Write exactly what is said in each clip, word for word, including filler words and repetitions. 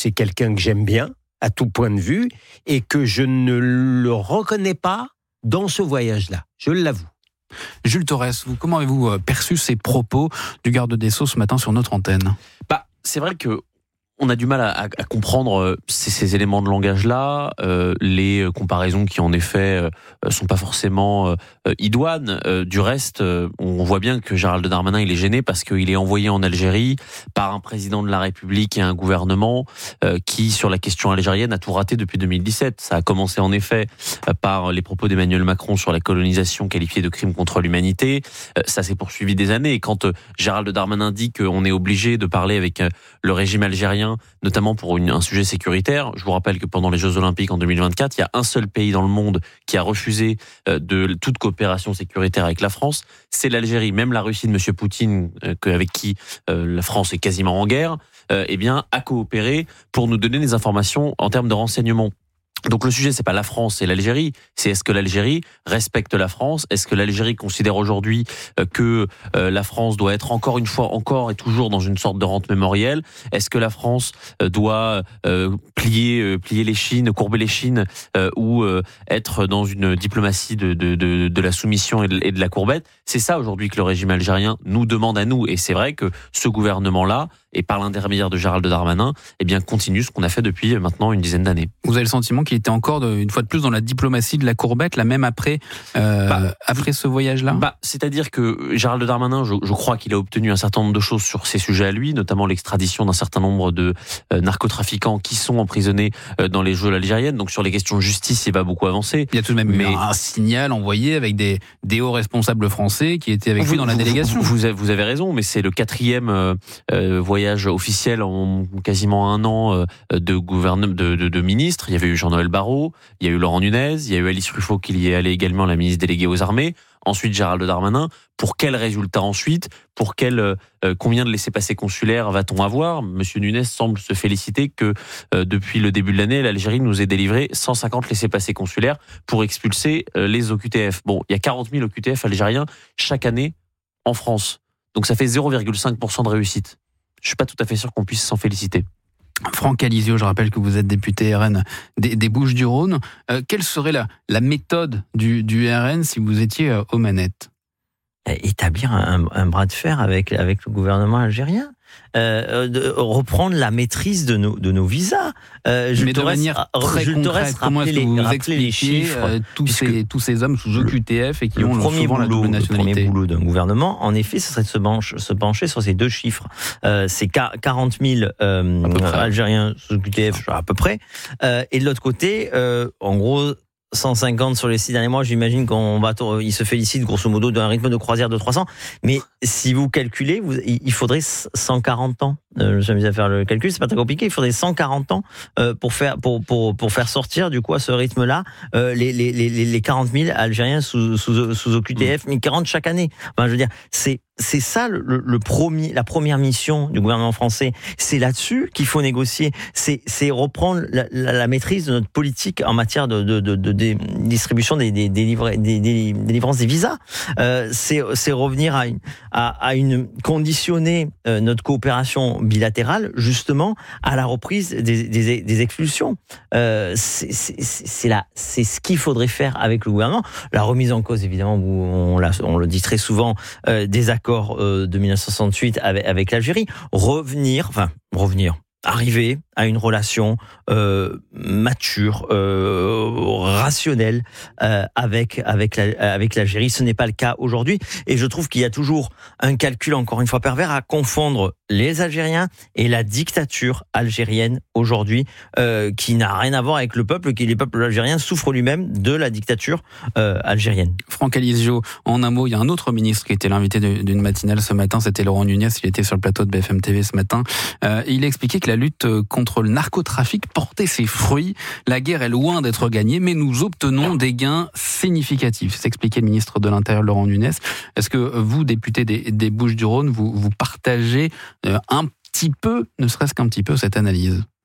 c'est quelqu'un que j'aime bien, à tout point de vue, et que je ne le reconnais pas dans ce voyage-là, je l'avoue. Jules Torres, vous, comment avez-vous perçu ces propos du garde des Sceaux ce matin sur notre antenne ? Bah, c'est vrai que on a du mal à, à, à comprendre ces, ces éléments de langage-là, euh, les comparaisons qui en effet euh, sont pas forcément euh, idoines. Euh, du reste, euh, on voit bien que Gérald Darmanin il est gêné parce qu'il est envoyé en Algérie par un président de la République et un gouvernement euh, qui, sur la question algérienne, a tout raté depuis deux mille dix-sept. Ça a commencé en effet euh, par les propos d'Emmanuel Macron sur la colonisation qualifiée de crime contre l'humanité. Euh, ça s'est poursuivi des années. Et quand euh, Gérald Darmanin dit qu'on est obligé de parler avec euh, le régime algérien, notamment pour une, un sujet sécuritaire. Je vous rappelle que pendant les Jeux Olympiques en deux mille vingt-quatre, il y a un seul pays dans le monde qui a refusé euh, de toute coopération sécuritaire avec la France, c'est l'Algérie. Même la Russie de M. Poutine, euh, avec qui euh, la France est quasiment en guerre, euh, eh bien, a coopéré pour nous donner des informations en termes de renseignement. Donc le sujet, c'est pas la France et l'Algérie, c'est est-ce que l'Algérie respecte la France ? Est-ce que l'Algérie considère aujourd'hui que la France doit être encore une fois, encore et toujours dans une sorte de rente mémorielle ? Est-ce que la France doit euh, plier, plier les chines, courber les chines, euh, ou euh, être dans une diplomatie de, de, de, de la soumission et de, et de la courbette ? C'est ça aujourd'hui que le régime algérien nous demande à nous. Et c'est vrai que ce gouvernement-là, et par l'intermédiaire de Gérald Darmanin, eh bien continue ce qu'on a fait depuis maintenant une dizaine d'années. Vous avez le sentiment qu'il était encore de, une fois de plus dans la diplomatie de la courbette, là même après, euh, bah, après ce voyage-là. Bah, c'est-à-dire que Gérald Darmanin, je, je crois qu'il a obtenu un certain nombre de choses sur ces sujets à lui, notamment l'extradition d'un certain nombre de euh, narcotrafiquants qui sont emprisonnés euh, dans les geôles algériennes. Donc sur les questions de justice, il va beaucoup avancer. Il y a tout de même mais... eu un signal envoyé avec des, des hauts responsables français qui étaient avec vous, lui dans la vous, délégation. Vous, vous, avez, vous avez raison, mais c'est le quatrième euh, euh, voyage officiel en quasiment un an euh, de gouvernement, de, de, de ministres. Il y avait eu Jean-Noël Barrot, il y a eu Laurent Nunez, il y a eu Alice Ruffo qui y est allée également, la ministre déléguée aux armées. Ensuite, Gérald Darmanin. Pour quel résultat ensuite ? Pour quel euh, combien de laissez-passer consulaires va-t-on avoir ? Monsieur Nunez semble se féliciter que euh, depuis le début de l'année, l'Algérie nous ait délivré cent cinquante laissez-passer consulaires pour expulser euh, les O Q T F. Bon, il y a quarante mille O Q T F algériens chaque année en France. Donc ça fait zéro virgule cinq pour cent de réussite. Je suis pas tout à fait sûr qu'on puisse s'en féliciter. Franck Alizio, je rappelle que vous êtes député R N des, des Bouches-du-Rhône. Euh, quelle serait la, la méthode du, du R N si vous étiez euh, aux manettes ? Établir un, un bras de fer avec, avec le gouvernement algérien. Euh, de reprendre la maîtrise de nos, de nos visas. Euh, Mais de manière très concrète, comment est-ce que vous expliquez euh, tous, ces, tous ces hommes sous O Q T F et qui le ont premier souvent boulot, la double nationalité. Le premier boulot d'un gouvernement, en effet, ce serait de se, pencher, se pencher sur ces deux chiffres. Euh, c'est quarante mille euh, Algériens sous O Q T F, à peu près. Euh, et de l'autre côté, euh, en gros, cent cinquante sur les six derniers mois, j'imagine qu'on va, il se félicite grosso modo d'un rythme de croisière de trois cents. Mais si vous calculez, vous, il faudrait cent quarante ans. Euh, je m'amuse à faire le calcul, c'est pas très compliqué. Il faudrait cent quarante ans euh, pour faire pour pour pour faire sortir du coup à ce rythme-là euh, les les les les quarante mille Algériens sous sous sous O Q T F, mais quarante chaque année. Enfin, je veux dire, c'est c'est ça le, le premier, la première mission du gouvernement français. C'est là-dessus qu'il faut négocier. C'est, c'est reprendre la, la, la maîtrise de notre politique en matière de, de, de, de, de distribution des, des, des, livres, des, des délivrances des visas. Euh, c'est, c'est revenir à une, à, à une conditionner euh, notre coopération bilatérale justement à la reprise des, des, des expulsions. Euh, c'est, c'est, c'est là, c'est ce qu'il faudrait faire avec le gouvernement. La remise en cause, évidemment, où on, l'a, on le dit très souvent, euh, des accords de dix-neuf cent soixante-huit avec, avec l'Algérie, revenir, enfin revenir, arriver à une relation euh, mature, euh, rationnelle euh, avec avec la, avec l'Algérie. Ce n'est pas le cas aujourd'hui, et je trouve qu'il y a toujours un calcul encore une fois pervers à confondre les Algériens et la dictature algérienne aujourd'hui, euh, qui n'a rien à voir avec le peuple, qui les peuples algériens souffrent lui-même de la dictature euh, algérienne. Franck Alizio, en un mot, il y a un autre ministre qui était l'invité d'une matinale ce matin, c'était Laurent Nunez, il était sur le plateau de B F M T V ce matin, euh, et il a expliqué que la lutte contre le narcotrafic portait ses fruits. La guerre est loin d'être gagnée, mais nous obtenons des gains significatifs. C'est expliqué le ministre de l'Intérieur, Laurent Nunez. Est-ce que vous, député des, des Bouches-du-Rhône, vous, vous partagez euh, un petit peu, ne serait-ce qu'un petit peu, cette analyse ?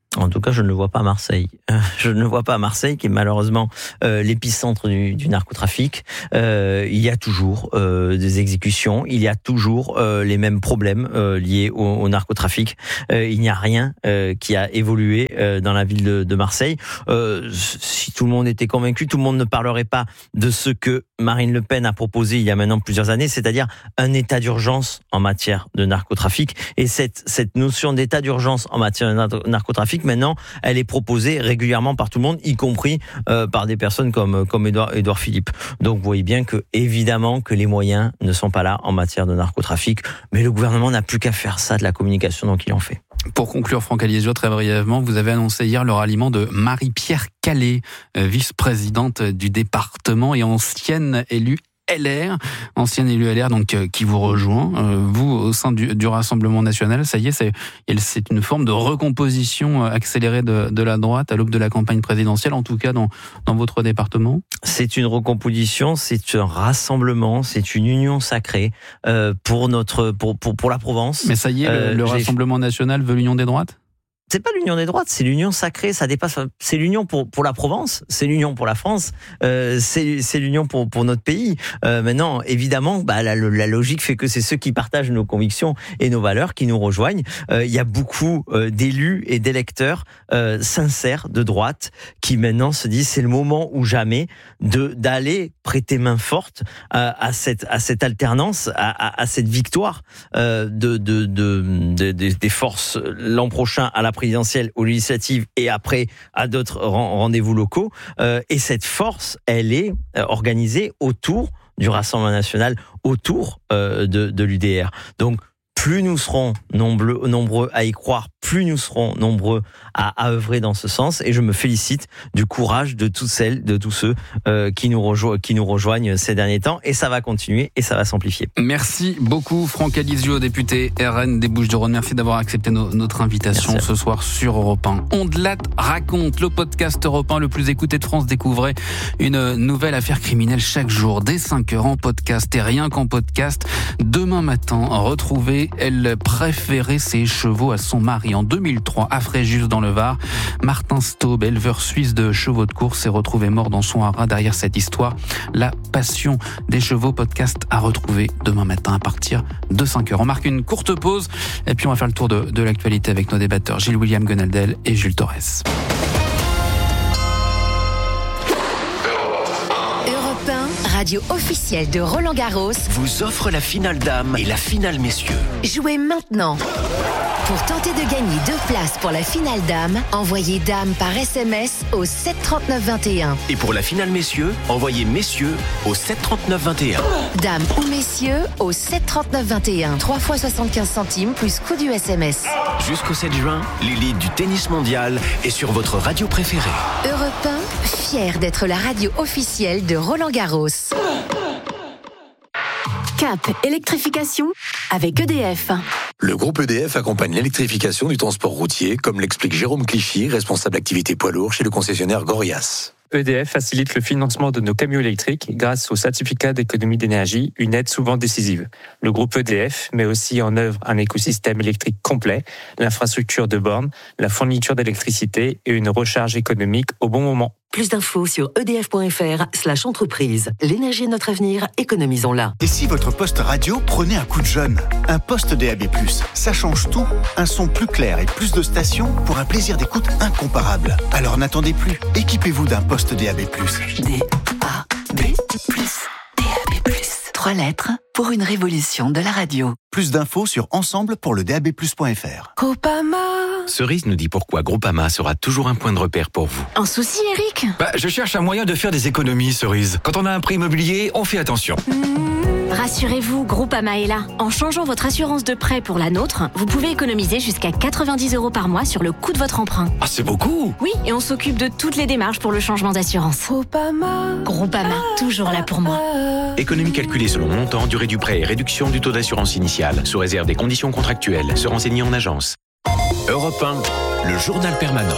En tout cas, je ne le vois pas à Marseille. Euh, je ne le vois pas à Marseille, qui est malheureusement euh, l'épicentre du, du narcotrafic. Euh, il y a toujours euh, des exécutions, il y a toujours euh, les mêmes problèmes euh, liés au, au narcotrafic. Euh, il n'y a rien euh, qui a évolué euh, dans la ville de, de Marseille. Euh, si tout le monde était convaincu, tout le monde ne parlerait pas de ce que Marine Le Pen a proposé il y a maintenant plusieurs années, c'est-à-dire un état d'urgence en matière de narcotrafic. Et cette, cette notion d'état d'urgence en matière de narcotrafic, maintenant, elle est proposée régulièrement par tout le monde, y compris euh, par des personnes comme comme Édouard Édouard Philippe. Donc vous voyez bien que évidemment que les moyens ne sont pas là en matière de narcotrafic, mais le gouvernement n'a plus qu'à faire ça de la communication, donc il en fait. Pour conclure, Franck Alizio, très brièvement, vous avez annoncé hier le ralliement de Marie-Pierre Calais, vice-présidente du département et ancienne élue L R, ancienne élue L R, donc euh, qui vous rejoint, euh, vous au sein du, du Rassemblement National. Ça y est, c'est, c'est une forme de recomposition accélérée de, de la droite à l'aube de la campagne présidentielle, en tout cas dans, dans votre département. C'est une recomposition, c'est un rassemblement, c'est une union sacrée euh, pour notre pour, pour pour la Provence. Mais ça y est, euh, le, le Rassemblement National veut l'union des droites. C'est pas l'union des droites, c'est l'union sacrée. Ça dépasse. C'est l'union pour pour la Provence, c'est l'union pour la France, euh, c'est c'est l'union pour pour notre pays. Euh, maintenant, évidemment, bah la, la logique fait que c'est ceux qui partagent nos convictions et nos valeurs qui nous rejoignent. Euh, il y a beaucoup euh, d'élus et d'électeurs euh, sincères de droite qui maintenant se disent c'est le moment ou jamais de d'aller prêter main forte à, à cette à cette alternance, à, à, à cette victoire euh, de, de, de, de, de des forces l'an prochain à la présidentielle, aux législatives et après à d'autres rendez-vous locaux. Euh, et cette force, elle est organisée autour du Rassemblement National, autour euh, de, de l'U D R. Donc, plus nous serons nombreux, nombreux à y croire, plus nous serons nombreux à, à œuvrer dans ce sens. Et je me félicite du courage de toutes celles, de tous ceux euh, qui, nous rejo- qui nous rejoignent ces derniers temps. Et ça va continuer et ça va s'amplifier. Merci beaucoup, Franck Alizio, député R N des Bouches-du-Rhône. Merci d'avoir accepté no- notre invitation ce soir sur Europe un. Ondelat raconte, le podcast Europe un le plus écouté de France. Découvrez une nouvelle affaire criminelle chaque jour, dès cinq heures en podcast et rien qu'en podcast. Demain matin, retrouvez elle préférait ses chevaux à son mari. En deux mille trois, à Fréjus dans le Var, Martin Staub, éleveur suisse de chevaux de course, s'est retrouvé mort dans son haras. Derrière cette histoire, la passion des chevaux, podcast à retrouver demain matin à partir de cinq heures. On marque une courte pause et puis on va faire le tour de, de l'actualité avec nos débatteurs Gilles William Gonaldel et Jules Torres. Radio officielle de Roland Garros, vous offre la finale dames et la finale messieurs. Jouez maintenant. Pour tenter de gagner deux places pour la finale dames, envoyez dame par S M S au sept trente-neuf vingt et un. Et pour la finale messieurs, envoyez messieurs au sept trente-neuf vingt et un. Dame ou messieurs au sept trente-neuf vingt et un. trois fois soixante-quinze centimes plus coût du S M S. Jusqu'au sept juin, l'élite du tennis mondial est sur votre radio préférée. Europe un, fier d'être la radio officielle de Roland Garros. Cap électrification avec E D F. Le groupe E D F accompagne l'électrification du transport routier, comme l'explique Jérôme Clichy, responsable activité poids lourd chez le concessionnaire Gorias. E D F facilite le financement de nos camions électriques grâce au certificat d'économie d'énergie, une aide souvent décisive. Le groupe E D F met aussi en œuvre un écosystème électrique complet, l'infrastructure de bornes, la fourniture d'électricité et une recharge économique au bon moment. Plus d'infos sur edf.fr slash entreprise. L'énergie est notre avenir, économisons-la. Et si votre poste radio prenait un coup de jeune? Un poste D A B plus, ça change tout. Un son plus clair et plus de stations pour un plaisir d'écoute incomparable. Alors n'attendez plus, équipez-vous d'un poste D A B plus. D A B plus. D A B plus. Trois lettres pour une révolution de la radio. Plus d'infos sur ensemble pour le D A B plus point F R. Groupama. Cerise nous dit pourquoi Groupama sera toujours un point de repère pour vous. Un souci, Eric? Bah, je cherche un moyen de faire des économies, Cerise. Quand on a un prêt immobilier, on fait attention. Mmh. Rassurez-vous, Groupama est là. En changeant votre assurance de prêt pour la nôtre, vous pouvez économiser jusqu'à quatre-vingt-dix euros par mois sur le coût de votre emprunt. Ah, c'est beaucoup! Oui, et on s'occupe de toutes les démarches pour le changement d'assurance. Groupama. Groupama, toujours là pour moi. Économie calculée selon montant, durée du prêt et réduction du taux d'assurance initiale, sous réserve des conditions contractuelles. Se renseigner en agence. Europe un, le journal permanent.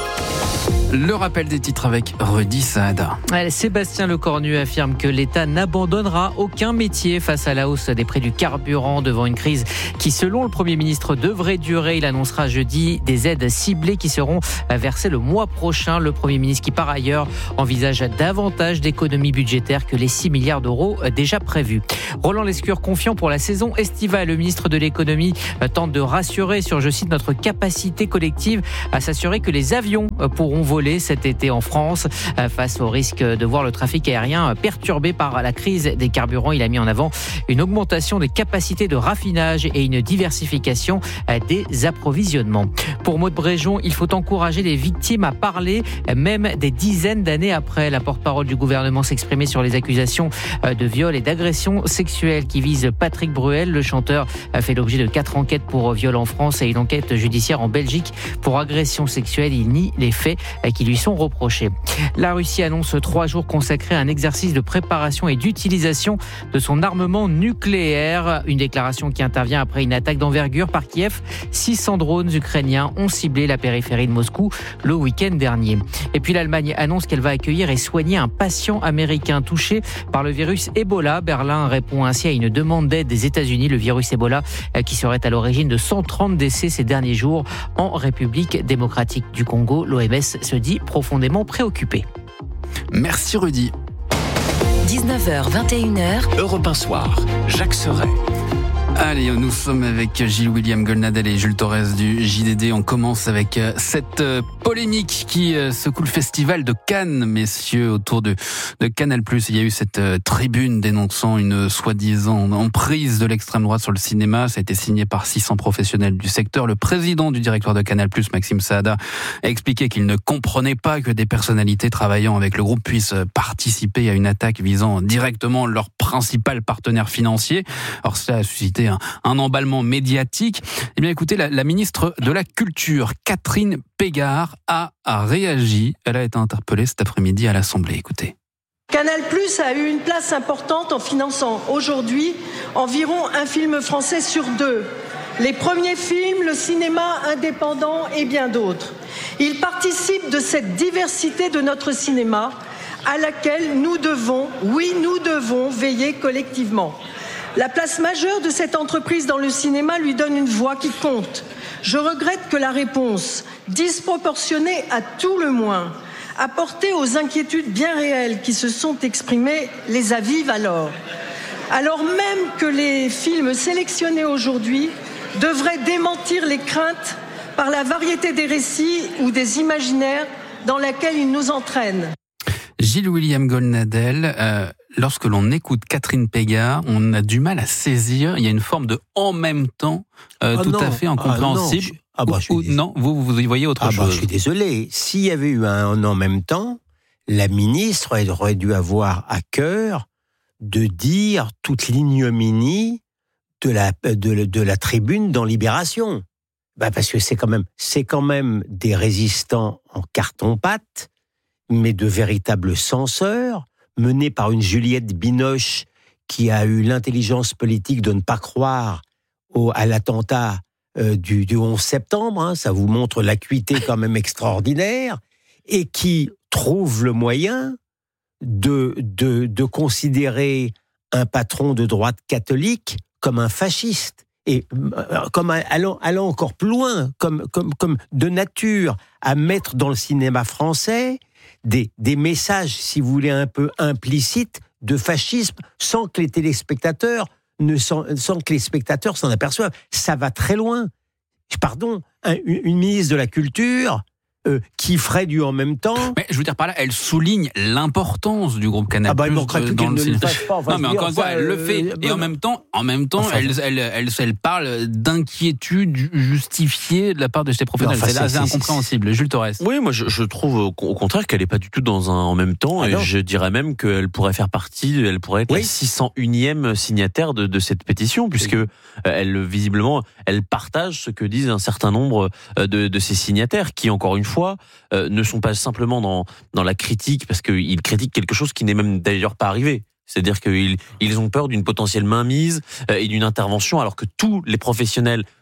Le rappel des titres avec Rudy Saada. Sébastien Lecornu affirme que l'État n'abandonnera aucun métier face à la hausse des prix du carburant devant une crise qui, selon le Premier ministre, devrait durer. Il annoncera jeudi des aides ciblées qui seront versées le mois prochain. Le Premier ministre qui, par ailleurs, envisage davantage d'économies budgétaires que les six milliards d'euros déjà prévus. Roland Lescure, confiant pour la saison estivale. Le ministre de l'économie tente de rassurer sur, je cite, notre capacité collective à s'assurer que les avions pourront voler cet été en France face au risque de voir le trafic aérien perturbé par la crise des carburants. Il a mis en avant une augmentation des capacités de raffinage et une diversification des approvisionnements. Pour Maud Bréjon, il faut encourager les victimes à parler, même des dizaines d'années après. La porte-parole du gouvernement s'exprimait sur les accusations de viol et d'agression sexuelle qui visent Patrick Bruel. Le chanteur a fait l'objet de quatre enquêtes pour viol en France et une enquête judiciaire en Belgique pour agression sexuelle. Il nie les faits qui lui sont reprochés. La Russie annonce trois jours consacrés à un exercice de préparation et d'utilisation de son armement nucléaire. Une déclaration qui intervient après une attaque d'envergure par Kiev. six cents drones ukrainiens ont ciblé la périphérie de Moscou le week-end dernier. Et puis l'Allemagne annonce qu'elle va accueillir et soigner un patient américain touché par le virus Ebola. Berlin répond ainsi à une demande d'aide des États-Unis. Le virus Ebola qui serait à l'origine de cent trente décès ces derniers jours en République démocratique du Congo. L'O M S se dit profondément préoccupé. Merci Rudy. dix-neuf heures vingt et une heures. Europe un soir, Jacques Serret. Allez, nous sommes avec Gilles-William Goldnadel et Jules Torres du J D D. On commence avec cette polémique qui secoue le festival de Cannes, messieurs, autour de, de Canal+. Il y a eu cette tribune dénonçant une soi-disant emprise de l'extrême droite sur le cinéma. Ça a été signé par six cents professionnels du secteur. Le président du directoire de Canal+, Maxime Saada, a expliqué qu'il ne comprenait pas que des personnalités travaillant avec le groupe puissent participer à une attaque visant directement leur principal partenaire financier. Alors ça a suscité Un, un emballement médiatique. Eh bien, écoutez, la, la ministre de la Culture, Catherine Pégard, a, a réagi. Elle a été interpellée cet après-midi à l'Assemblée. Écoutez. Canal+ a eu une place importante en finançant aujourd'hui environ un film français sur deux. Les premiers films, le cinéma indépendant et bien d'autres. Ils participent de cette diversité de notre cinéma à laquelle nous devons, oui, nous devons veiller collectivement. La place majeure de cette entreprise dans le cinéma lui donne une voix qui compte. Je regrette que la réponse, disproportionnée à tout le moins, apportée aux inquiétudes bien réelles qui se sont exprimées, les avive alors. Alors même que les films sélectionnés aujourd'hui devraient démentir les craintes par la variété des récits ou des imaginaires dans lesquels ils nous entraînent. Gilles-William Goldnadel, euh, lorsque l'on écoute Catherine Pégard, on a du mal à saisir. Il y a une forme de en même temps euh, ah tout non, à fait incompréhensible. Ah non, je, ah bah, je ou, ou, non, vous, vous y voyez autre ah chose. Bah, je suis désolé. S'il y avait eu un en même temps, la ministre elle aurait dû avoir à cœur de dire toute l'ignominie de la, de, de la tribune dans Libération. Bah parce que c'est quand même, c'est quand même des résistants en carton-pâte, mais de véritables censeurs, menés par une Juliette Binoche qui a eu l'intelligence politique de ne pas croire au, à l'attentat euh, du, du onze septembre, hein, ça vous montre l'acuité quand même extraordinaire, et qui trouve le moyen de, de, de considérer un patron de droite catholique comme un fasciste. Et comme allant, allant encore plus loin, comme, comme, comme de nature à mettre dans le cinéma français des, des messages, si vous voulez, un peu implicites de fascisme, sans que les téléspectateurs ne sans, sans que les spectateurs s'en aperçoivent. Ça va très loin. Pardon, un, une ministre de la Culture Euh, qui ferait du en même temps. Mais je veux dire par là, elle souligne l'importance du groupe Canal+. Ah bah, il manquerait plus qu'elle ne le fasse pas. Non, mais encore une fois, elle le fait. Euh, et en même temps, en même temps, enfin, elle, elle, elle, elle parle d'inquiétude justifiée de la part de ses professionnels. Enfin, c'est, c'est, c'est incompréhensible. C'est... Jules Torres. Oui, moi, je, je trouve au contraire qu'elle n'est pas du tout dans un en même temps. Ah et non. Je dirais même qu'elle pourrait faire partie, elle pourrait être oui. la six cent unième signataire de, de cette pétition, puisque oui. elle, visiblement, elle partage ce que disent un certain nombre de, de ses signataires, qui, encore une fois, fois, euh, ne sont pas simplement dans, dans la critique, parce qu'ils critiquent quelque chose qui n'est même d'ailleurs pas arrivé. C'est-à-dire qu'ils ils ont peur d'une potentielle mainmise euh, et d'une intervention, alors que tous les professionnels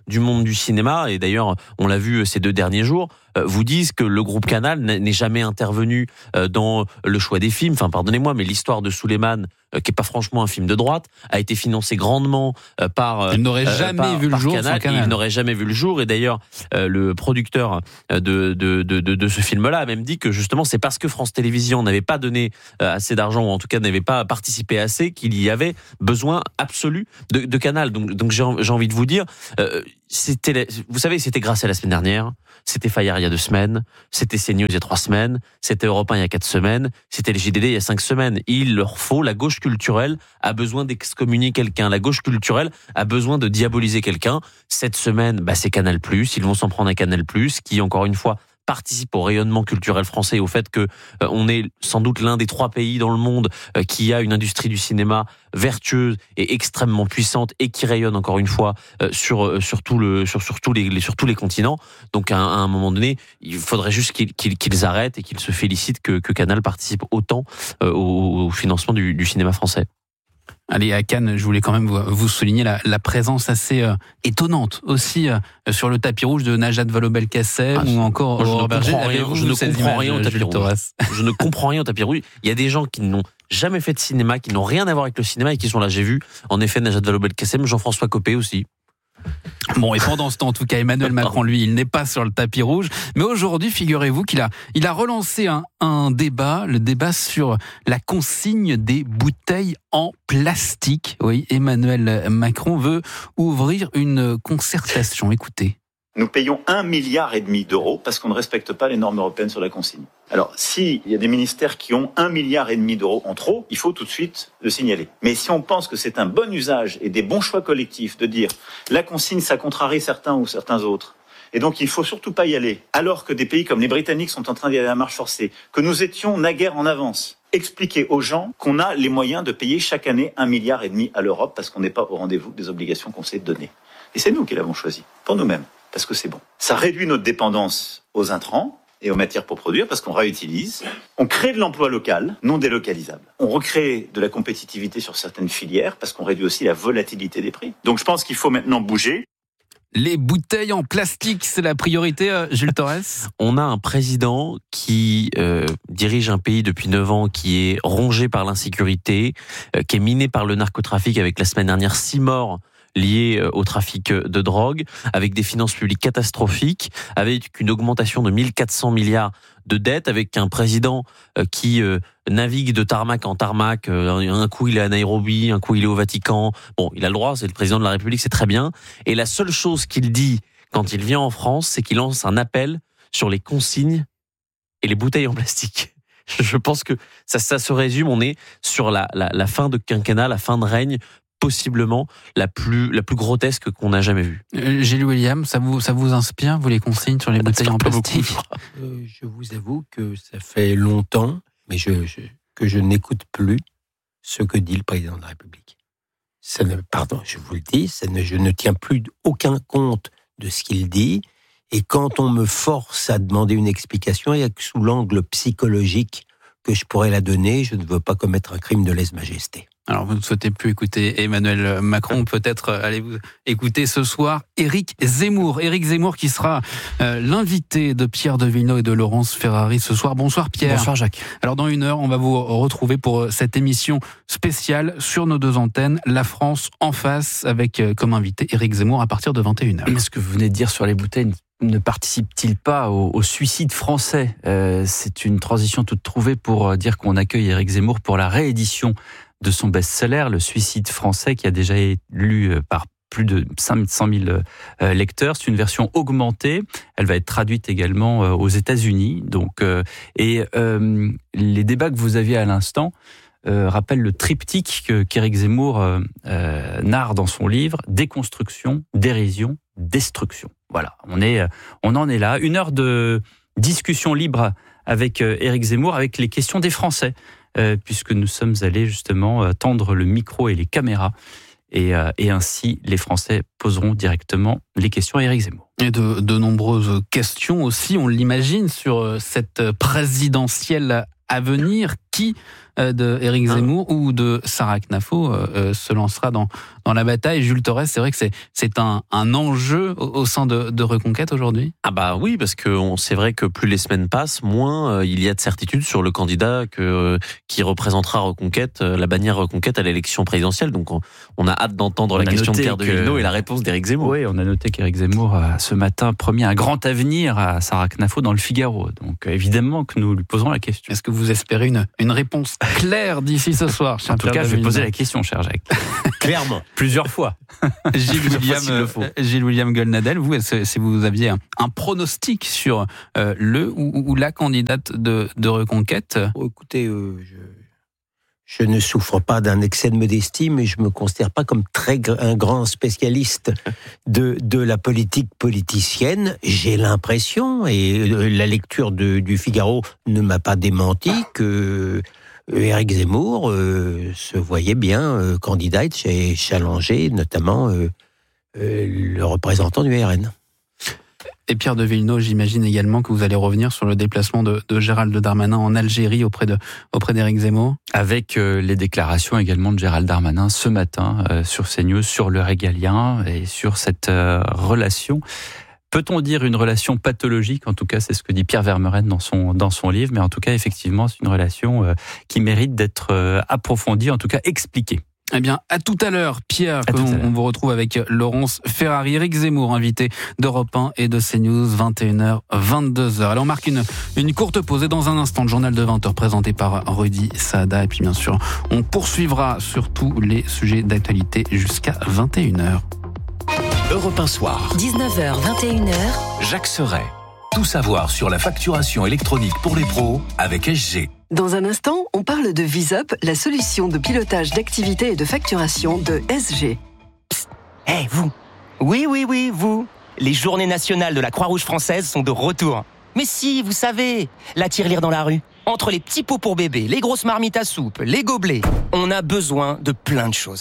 du monde du cinéma, et d'ailleurs on l'a vu ces deux derniers jours, euh, vous disent que le groupe Canal n'est jamais intervenu euh, dans le choix des films. Enfin, pardonnez-moi, mais l'histoire de Souleymane, euh, qui est pas franchement un film de droite, a été financé grandement euh, par euh, il n'aurait jamais par, vu par le jour Canal, sans Canal. Il n'aurait jamais vu le jour, et d'ailleurs euh, le producteur de, de, de, de, de ce film-là a même dit que justement c'est parce que France Télévisions n'avait pas donné euh, assez d'argent, ou en tout cas n'avait pas participé assez, qu'il y avait besoin absolu de, de Canal. Donc, donc j'ai, j'ai envie de vous dire, euh, c'était, vous savez, c'était Grâce à la semaine dernière, c'était Fayard il y a deux semaines, c'était CNews il y a trois semaines, c'était Europe un il y a quatre semaines, c'était les J D D il y a cinq semaines. Il leur faut, la gauche culturelle a besoin d'excommunier quelqu'un, la gauche culturelle a besoin de diaboliser quelqu'un. Cette semaine, bah, c'est Canal+, ils vont s'en prendre à Canal+, qui encore une fois participe au rayonnement culturel français et au fait que euh, on est sans doute l'un des trois pays dans le monde euh, qui a une industrie du cinéma vertueuse et extrêmement puissante et qui rayonne encore une fois euh, sur euh, sur tout le sur sur tous les, les sur tous les continents. Donc à un, à un moment donné, il faudrait juste qu'ils qu'ils, qu'ils arrêtent et qu'ils se félicitent que que Canal participe autant euh, au, au financement du, du cinéma français. Allez, à Cannes, je voulais quand même vous, vous souligner la, la présence assez euh, étonnante aussi euh, sur le tapis rouge de Najat Vallaud-Belkacem, ah, ou encore Aurore Berger. Je ne comprends rien au tapis rouge. Je ne comprends rien au tapis rouge. Il y a des gens qui n'ont jamais fait de cinéma, qui n'ont rien à voir avec le cinéma et qui sont là. J'ai vu, en effet, Najat Vallaud-Belkacem, Jean-François Copé aussi. Bon, et pendant ce temps, en tout cas, Emmanuel Macron, lui, il n'est pas sur le tapis rouge. Mais aujourd'hui, figurez-vous qu'il a, il a relancé un, un débat, le débat sur la consigne des bouteilles en plastique. Oui, Emmanuel Macron veut ouvrir une concertation. Écoutez. Nous payons un milliard et demi d'euros parce qu'on ne respecte pas les normes européennes sur la consigne. Alors, s'il y a des ministères qui ont un milliard et demi d'euros en trop, il faut tout de suite le signaler. Mais si on pense que c'est un bon usage et des bons choix collectifs de dire la consigne, ça contrarie certains ou certains autres, et donc il faut surtout pas y aller, alors que des pays comme les Britanniques sont en train d'y aller à marche forcée, que nous étions naguère en avance. Expliquer aux gens qu'on a les moyens de payer chaque année un milliard et demi à l'Europe parce qu'on n'est pas au rendez-vous des obligations qu'on s'est données. Et c'est nous qui l'avons choisi, pour nous-mêmes. Parce que c'est bon. Ça réduit notre dépendance aux intrants et aux matières pour produire parce qu'on réutilise. On crée de l'emploi local, non délocalisable. On recrée de la compétitivité sur certaines filières parce qu'on réduit aussi la volatilité des prix. Donc je pense qu'il faut maintenant bouger. Les bouteilles en plastique, c'est la priorité, euh, Jules Torres. On a un président qui euh, dirige un pays depuis neuf ans, qui est rongé par l'insécurité, euh, qui est miné par le narcotrafic avec la semaine dernière six morts liés au trafic de drogue, avec des finances publiques catastrophiques, avec une augmentation de mille quatre cents milliards de dettes, avec un président qui navigue de tarmac en tarmac. Un coup il est à Nairobi, un coup il est au Vatican. Bon, il a le droit, c'est le président de la République, c'est très bien. Et la seule chose qu'il dit quand il vient en France, c'est qu'il lance un appel sur les consignes et les bouteilles en plastique. Je pense que ça, ça se résume. On est sur la, la, la fin de quinquennat, la fin de règne, possiblement la plus la plus grotesque qu'on a jamais vue. Euh, Gilles William, ça vous ça vous inspire, vous, les consignes sur les bouteilles en plastique? euh, Je vous avoue que ça fait longtemps, mais je, je que je n'écoute plus ce que dit le président de la République. Ça ne, pardon, je vous le dis, ça ne, je ne tiens plus aucun compte de ce qu'il dit. Et quand on me force à demander une explication, il y a que sous l'angle psychologique que je pourrais la donner. Je ne veux pas commettre un crime de lèse-majesté. Alors, vous ne souhaitez plus écouter Emmanuel Macron. Peut-être allez-vous écouter ce soir Éric Zemmour. Éric Zemmour qui sera euh, l'invité de Pierre de Villeneuve et de Laurence Ferrari ce soir. Bonsoir Pierre. Bonsoir Jacques. Alors, dans une heure, on va vous retrouver pour cette émission spéciale sur nos deux antennes, La France en face, avec euh, comme invité Éric Zemmour à partir de vingt et une heures. Mais ce que vous venez de dire sur les bouteilles ne participe-t-il pas au, au suicide français ? euh, C'est une transition toute trouvée pour dire qu'on accueille Éric Zemmour pour la réédition de son best-seller, Le Suicide français, qui a déjà été lu par plus de cinq cent mille lecteurs. C'est une version augmentée. Elle va être traduite également aux États-Unis. Donc, euh, et euh, les débats que vous aviez à l'instant euh, rappellent le triptyque que, qu'Éric Zemmour euh, euh, narre dans son livre: déconstruction, dérision, destruction. Voilà, on est, on en est là. Une heure de discussion libre avec Éric Zemmour, avec les questions des Français, euh, puisque nous sommes allés justement tendre le micro et les caméras. Et, euh, et ainsi, les Français poseront directement les questions à Éric Zemmour. Et de, de nombreuses questions aussi, on l'imagine, sur cette présidentielle à venir qui de Éric Zemmour ou de Sarah Knafo euh, se lancera dans dans la bataille. Jules Torres, c'est vrai que c'est c'est un un enjeu au, au sein de, de Reconquête aujourd'hui. Ah bah oui, parce que on, c'est vrai que plus les semaines passent, moins euh, il y a de certitude sur le candidat que euh, qui représentera Reconquête, euh, la bannière Reconquête à l'élection présidentielle. Donc on, on a hâte d'entendre on la question de Pierre que... de Villeneuve et la réponse d'Éric Zemmour. Oui, on a noté qu'Éric Zemmour a ce matin promis un grand avenir à Sarah Knafo dans le Figaro. Donc évidemment que nous lui poserons la question. Est-ce que vous espérez une une réponse claire d'ici ce soir? En tout cas, je vais poser la question, cher Jacques. Clairement. Plusieurs fois. Gilles Plusieurs William, fois, s'il le faut. Gilles William Goldnadel, vous, est-ce, si vous aviez un, un pronostic sur euh, le ou, ou la candidate de, de Reconquête? Oh, écoutez, euh, je, je ne souffre pas d'un excès de modestie, mais je me considère pas comme très un grand spécialiste de de la politique politicienne. J'ai l'impression, et la lecture de, du Figaro ne m'a pas démenti, que Éric Zemmour euh, se voyait bien euh, candidat et challenger notamment euh, euh, le représentant du R N. Et Pierre de Villeneuve, j'imagine également que vous allez revenir sur le déplacement de, de Gérald Darmanin en Algérie auprès de auprès d'Éric Zemmour. Avec euh, les déclarations également de Gérald Darmanin ce matin euh, sur CNews, sur le régalien et sur cette euh, relation. Peut-on dire une relation pathologique? En tout cas, c'est ce que dit Pierre Vermeuren dans son dans son livre. Mais en tout cas, effectivement, c'est une relation euh, qui mérite d'être euh, approfondie, en tout cas expliquée. Eh bien, à tout à l'heure, Pierre. À on, tout à l'heure. on vous retrouve avec Laurence Ferrari, Éric Zemmour, invité d'Europe un et de CNews, vingt et une heures, vingt-deux heures. Alors, on marque une, une courte pause et dans un instant, le journal de vingt heures présenté par Rudy Saada. Et puis, bien sûr, on poursuivra sur tous les sujets d'actualité jusqu'à vingt et une heures. Europe un soir. dix-neuf heures, vingt et une heures. Jacques Serret. Tout savoir sur la facturation électronique pour les pros avec S G. Dans un instant, on parle de VisUp, la solution de pilotage d'activité et de facturation de S G. Hé, hey, vous Oui, oui, oui, vous Les journées nationales de la Croix-Rouge française sont de retour. Mais si, vous savez, la tirelire dans la rue, entre les petits pots pour bébés, les grosses marmites à soupe, les gobelets, on a besoin de plein de choses.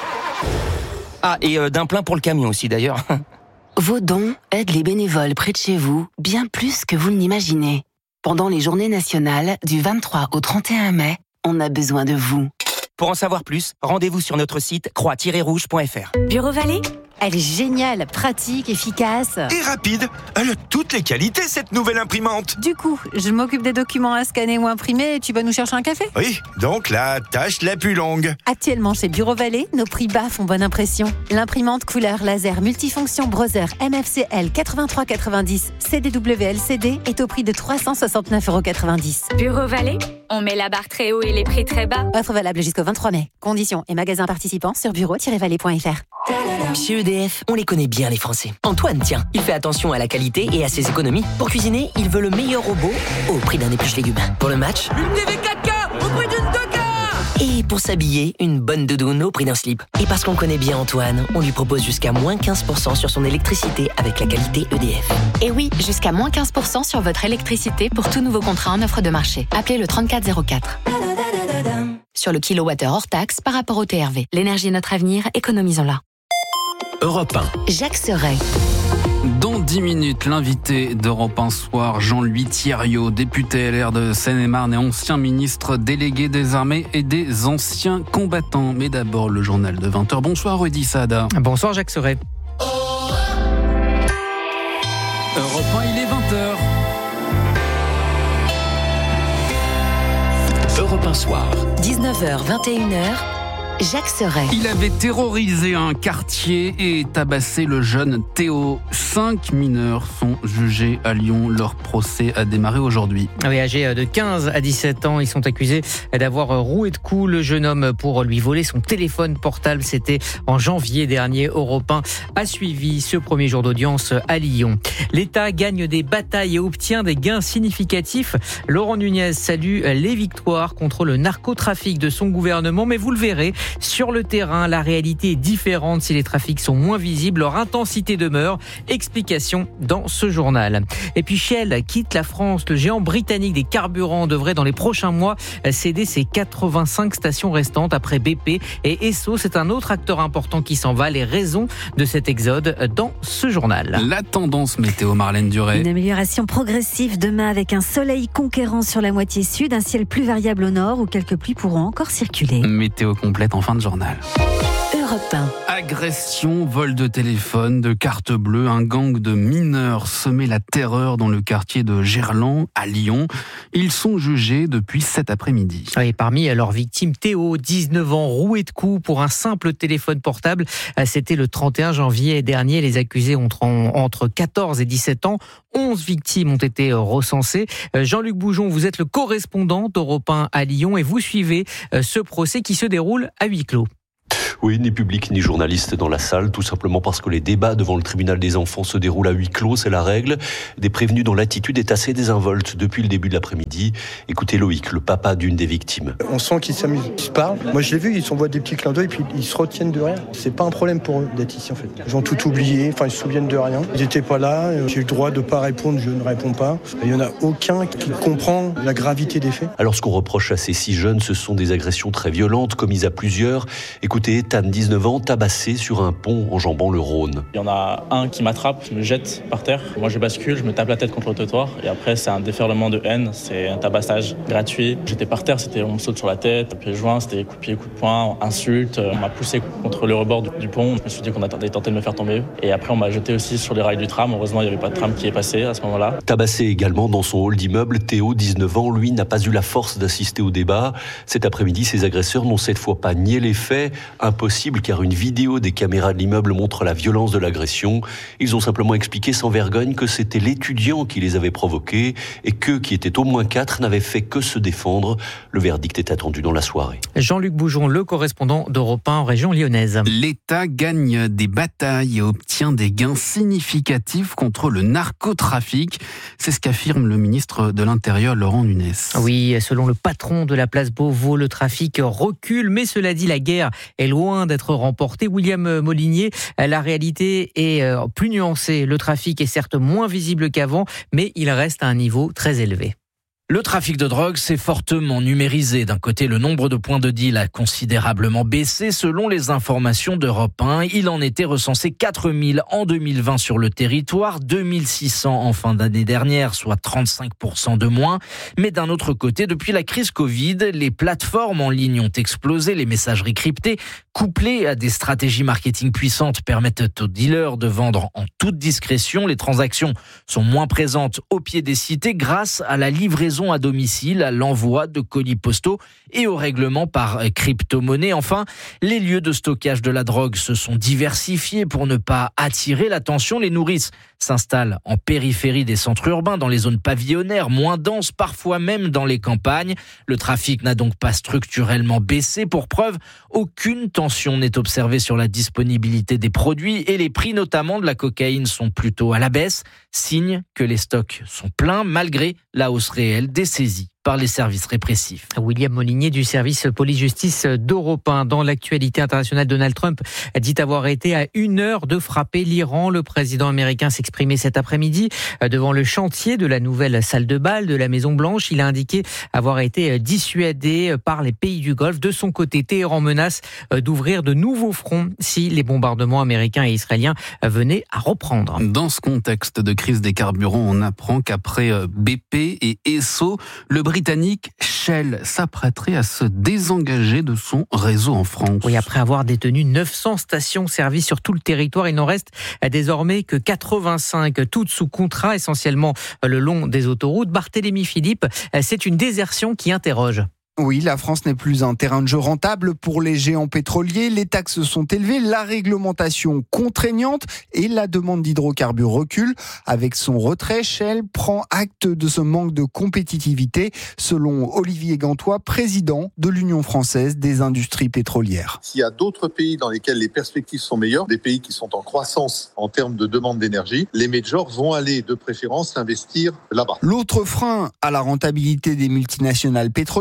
Ah, et euh, d'un plein pour le camion aussi, d'ailleurs. Vos dons aident les bénévoles près de chez vous bien plus que vous ne l'imaginez. Pendant les journées nationales, du vingt-trois au trente et un mai, on a besoin de vous. Pour en savoir plus, rendez-vous sur notre site croix tiret rouge point f r. Bureau Vallée ? Elle est géniale, pratique, efficace. Et rapide. Elle a toutes les qualités, cette nouvelle imprimante. Du coup, je m'occupe des documents à scanner ou imprimer et tu vas nous chercher un café ? Oui, donc la tâche la plus longue. Actuellement chez Bureau Vallée, nos prix bas font bonne impression. L'imprimante couleur laser multifonction Brother M F C L quatre-vingt-trois quatre-vingt-dix C D W L C D est au prix de trois cent soixante-neuf euros quatre-vingt-dix. Bureau Vallée, on met la barre très haut et les prix très bas. Offre valable jusqu'au vingt-trois mai. Conditions et magasins participants sur bureau tiret vallée point f r. Chez E D F, on les connaît bien les Français. Antoine, tiens, il fait attention à la qualité et à ses économies. Pour cuisiner, il veut le meilleur robot au prix d'un épluche légumes. Pour le match, une T V quatre K au prix d'une deux K. Et pour s'habiller, une bonne doudoune au prix d'un slip. Et parce qu'on connaît bien Antoine, on lui propose jusqu'à moins quinze pour cent sur son électricité avec la qualité E D F. Et oui, jusqu'à moins quinze pour cent sur votre électricité pour tout nouveau contrat en offre de marché. Appelez le trente-quatre zéro quatre. Sur le kilowattheure hors taxe par rapport au T R V. L'énergie est notre avenir, économisons-la. Europe un. Jacques Serret. Dans dix minutes, l'invité d'Europe un Soir, Jean-Louis Thierriot, député L R de Seine-et-Marne et ancien ministre délégué des armées et des anciens combattants. Mais d'abord, le journal de vingt heures. Bonsoir Rudy Saada. Bonsoir Jacques Serret. Europe un, il est vingt heures. Europe un Soir. dix-neuf heures, vingt et une heures. Jacques Serret. Il avait terrorisé un quartier et tabassé le jeune Théo. Cinq mineurs sont jugés à Lyon. Leur procès a démarré aujourd'hui. Oui, âgés de quinze à dix-sept ans, ils sont accusés d'avoir roué de coups le jeune homme pour lui voler son téléphone portable. C'était en janvier dernier. Europe un a suivi ce premier jour d'audience à Lyon. L'État gagne des batailles et obtient des gains significatifs. Laurent Nunez salue les victoires contre le narcotrafic de son gouvernement, mais vous le verrez, Sur le terrain, la réalité est différente. Si les trafics sont moins visibles, leur intensité demeure. Explication dans ce journal. Et puis Shell quitte la France. Le géant britannique des carburants devrait dans les prochains mois céder ses quatre-vingt-cinq stations restantes après B P et Esso. C'est un autre acteur important qui s'en va. Les raisons de cet exode dans ce journal. La tendance météo, Marlène Duret. Une amélioration progressive demain avec un soleil conquérant sur la moitié sud, un ciel plus variable au nord où quelques pluies pourront encore circuler. Météo complète en fin de journal. Europe un. Agression, vol de téléphone, de carte bleue, un gang de mineurs semait la terreur dans le quartier de Gerland à Lyon. Ils sont jugés depuis cet après-midi. Et parmi leurs victimes, Théo, dix-neuf ans, roué de coups pour un simple téléphone portable. C'était le trente et un janvier dernier. Les accusés ont entre quatorze et dix-sept ans. onze victimes ont été recensées. Jean-Luc Boujon, vous êtes le correspondant d'Europe un à Lyon et vous suivez ce procès qui se déroule à huis clos. Oui, ni public ni journaliste dans la salle, tout simplement parce que les débats devant le tribunal des enfants se déroulent à huis clos, c'est la règle. Des prévenus dont l'attitude est assez désinvolte depuis le début de l'après-midi. Écoutez Loïc, le papa d'une des victimes. On sent qu'ils s'amusent, ils se parlent. Moi je l'ai vu, ils s'envoient des petits clins d'œil puis ils se retiennent de rien. C'est pas un problème pour eux d'être ici en fait. Ils ont tout oublié, enfin ils se souviennent de rien. Ils n'étaient pas là, j'ai eu le droit de pas répondre, je ne réponds pas. Il y en a aucun qui comprend la gravité des faits. Alors ce qu'on reproche à ces six jeunes, ce sont des agressions très violentes commises à plusieurs. Écoutez, Tan, dix-neuf ans, tabassé sur un pont enjambant le Rhône. Il y en a un qui m'attrape, me jette par terre. Moi je bascule, je me tape la tête contre le trottoir et après c'est un déferlement de haine, c'est un tabassage gratuit. J'étais par terre, c'était on me saute sur la tête, pieds joints, c'était coups de pied, coups de poing, insultes. On m'a poussé contre le rebord du pont. Je me suis dit qu'on attendait tenté de me faire tomber. Et après on m'a jeté aussi sur les rails du tram. Heureusement il n'y avait pas de tram qui est passé à ce moment-là. Tabassé également dans son hall d'immeuble, Théo, dix-neuf ans, lui n'a pas eu la force d'assister au débat. Cet après-midi, ses agresseurs n'ont cette fois pas nié les faits. Impossible car une vidéo des caméras de l'immeuble montre la violence de l'agression. Ils ont simplement expliqué sans vergogne que c'était l'étudiant qui les avait provoqués et qu'eux, qui étaient au moins quatre, n'avaient fait que se défendre. Le verdict est attendu dans la soirée. Jean-Luc Boujon, le correspondant d'Europe un en région lyonnaise. L'État gagne des batailles et obtient des gains significatifs contre le narcotrafic. C'est ce qu'affirme le ministre de l'Intérieur, Laurent Nunez. Oui, selon le patron de la place Beauvau, le trafic recule, mais cela dit, la guerre est loin d'être remportée. William Molinier, la réalité est plus nuancée. Le trafic est certes moins visible qu'avant, mais il reste à un niveau très élevé. Le trafic de drogue s'est fortement numérisé. D'un côté, le nombre de points de deal a considérablement baissé. Selon les informations d'Europe un, il en était recensé quatre mille en deux mille vingt sur le territoire, deux mille six cents en fin d'année dernière, soit trente-cinq pour cent de moins. Mais d'un autre côté, depuis la crise Covid, les plateformes en ligne ont explosé, les messageries cryptées, couplées à des stratégies marketing puissantes, permettent aux dealers de vendre en toute discrétion. Les transactions sont moins présentes au pied des cités grâce à la livraison à domicile, à l'envoi de colis postaux et au règlement par crypto-monnaie. Enfin, les lieux de stockage de la drogue se sont diversifiés pour ne pas attirer l'attention. Les nourrices s'installent en périphérie des centres urbains, dans les zones pavillonnaires, moins denses, parfois même dans les campagnes. Le trafic n'a donc pas structurellement baissé. Pour preuve, aucune tension n'est observée sur la disponibilité des produits et les prix, notamment de la cocaïne, sont plutôt à la baisse, signe que les stocks sont pleins malgré la hausse réelle des saisies par les services répressifs. William Molinier du service police-justice d'Europe un. Dans l'actualité internationale, Donald Trump dit avoir été à une heure de frapper l'Iran. Le président américain s'exprimait cet après-midi devant le chantier de la nouvelle salle de bal de la Maison-Blanche. Il a indiqué avoir été dissuadé par les pays du Golfe. De son côté, Téhéran menace d'ouvrir de nouveaux fronts si les bombardements américains et israéliens venaient à reprendre. Dans ce contexte de crise des carburants, on apprend qu'après B P et Esso, le britannique Shell s'apprêterait à se désengager de son réseau en France. Oui, après avoir détenu neuf cents stations-service sur tout le territoire, il n'en reste désormais que quatre-vingt-cinq, toutes sous contrat, essentiellement le long des autoroutes. Barthélémy Philippe, c'est une désertion qui interroge. Oui, la France n'est plus un terrain de jeu rentable pour les géants pétroliers. Les taxes sont élevées, la réglementation contraignante et la demande d'hydrocarbures recule. Avec son retrait, Shell prend acte de ce manque de compétitivité, selon Olivier Gantois, président de l'Union française des industries pétrolières. S'il y a d'autres pays dans lesquels les perspectives sont meilleures, des pays qui sont en croissance en termes de demande d'énergie, les majors vont aller de préférence investir là-bas. L'autre frein à la rentabilité des multinationales pétrolières, ce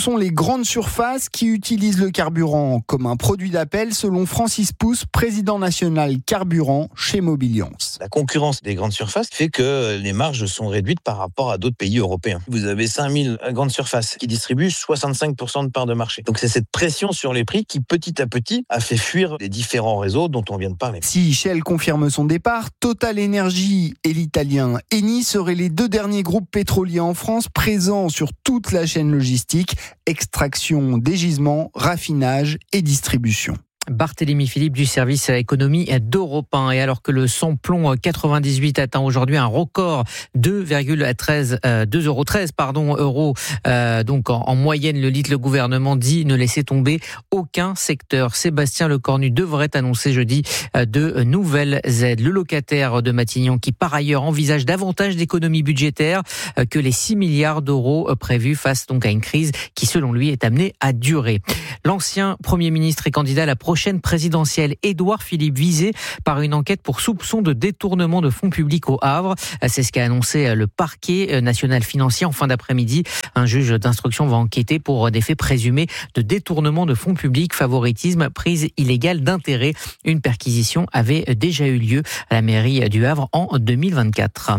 sont les grandes surfaces qui utilisent le carburant comme un produit d'appel, selon Francis Pousse, président national carburant chez Mobiliance. La concurrence des grandes surfaces fait que les marges sont réduites par rapport à d'autres pays européens. Vous avez cinq mille grandes surfaces qui distribuent soixante-cinq pour cent de part de marché. Donc c'est cette pression sur les prix qui, petit à petit, a fait fuir les différents réseaux dont on vient de parler. Si Shell confirme son départ, Total Energy et l'italien Eni seraient les deux derniers groupes pétroliers en France présents sur toute la chaîne logistique, extraction des gisements, raffinage et distribution. Barthélémy Philippe du service économie d'Europe un. Et alors que le samplon quatre-vingt-dix-huit atteint aujourd'hui un record deux virgule treize euros pardon euros euh, donc en, en moyenne le litre, le gouvernement dit ne laisser tomber aucun secteur. Sébastien Lecornu devrait annoncer jeudi de nouvelles aides. Le locataire de Matignon qui par ailleurs envisage davantage d'économies budgétaires que les six milliards d'euros prévus face donc à une crise qui selon lui est amenée à durer. L'ancien Premier ministre et candidat à la prochaine présidentielle, Édouard Philippe, visé par une enquête pour soupçon de détournement de fonds publics au Havre. C'est ce qu'a annoncé le parquet national financier en fin d'après-midi. Un juge d'instruction va enquêter pour des faits présumés de détournement de fonds publics, favoritisme, prise illégale d'intérêt. Une perquisition avait déjà eu lieu à la mairie du Havre en deux mille vingt-quatre.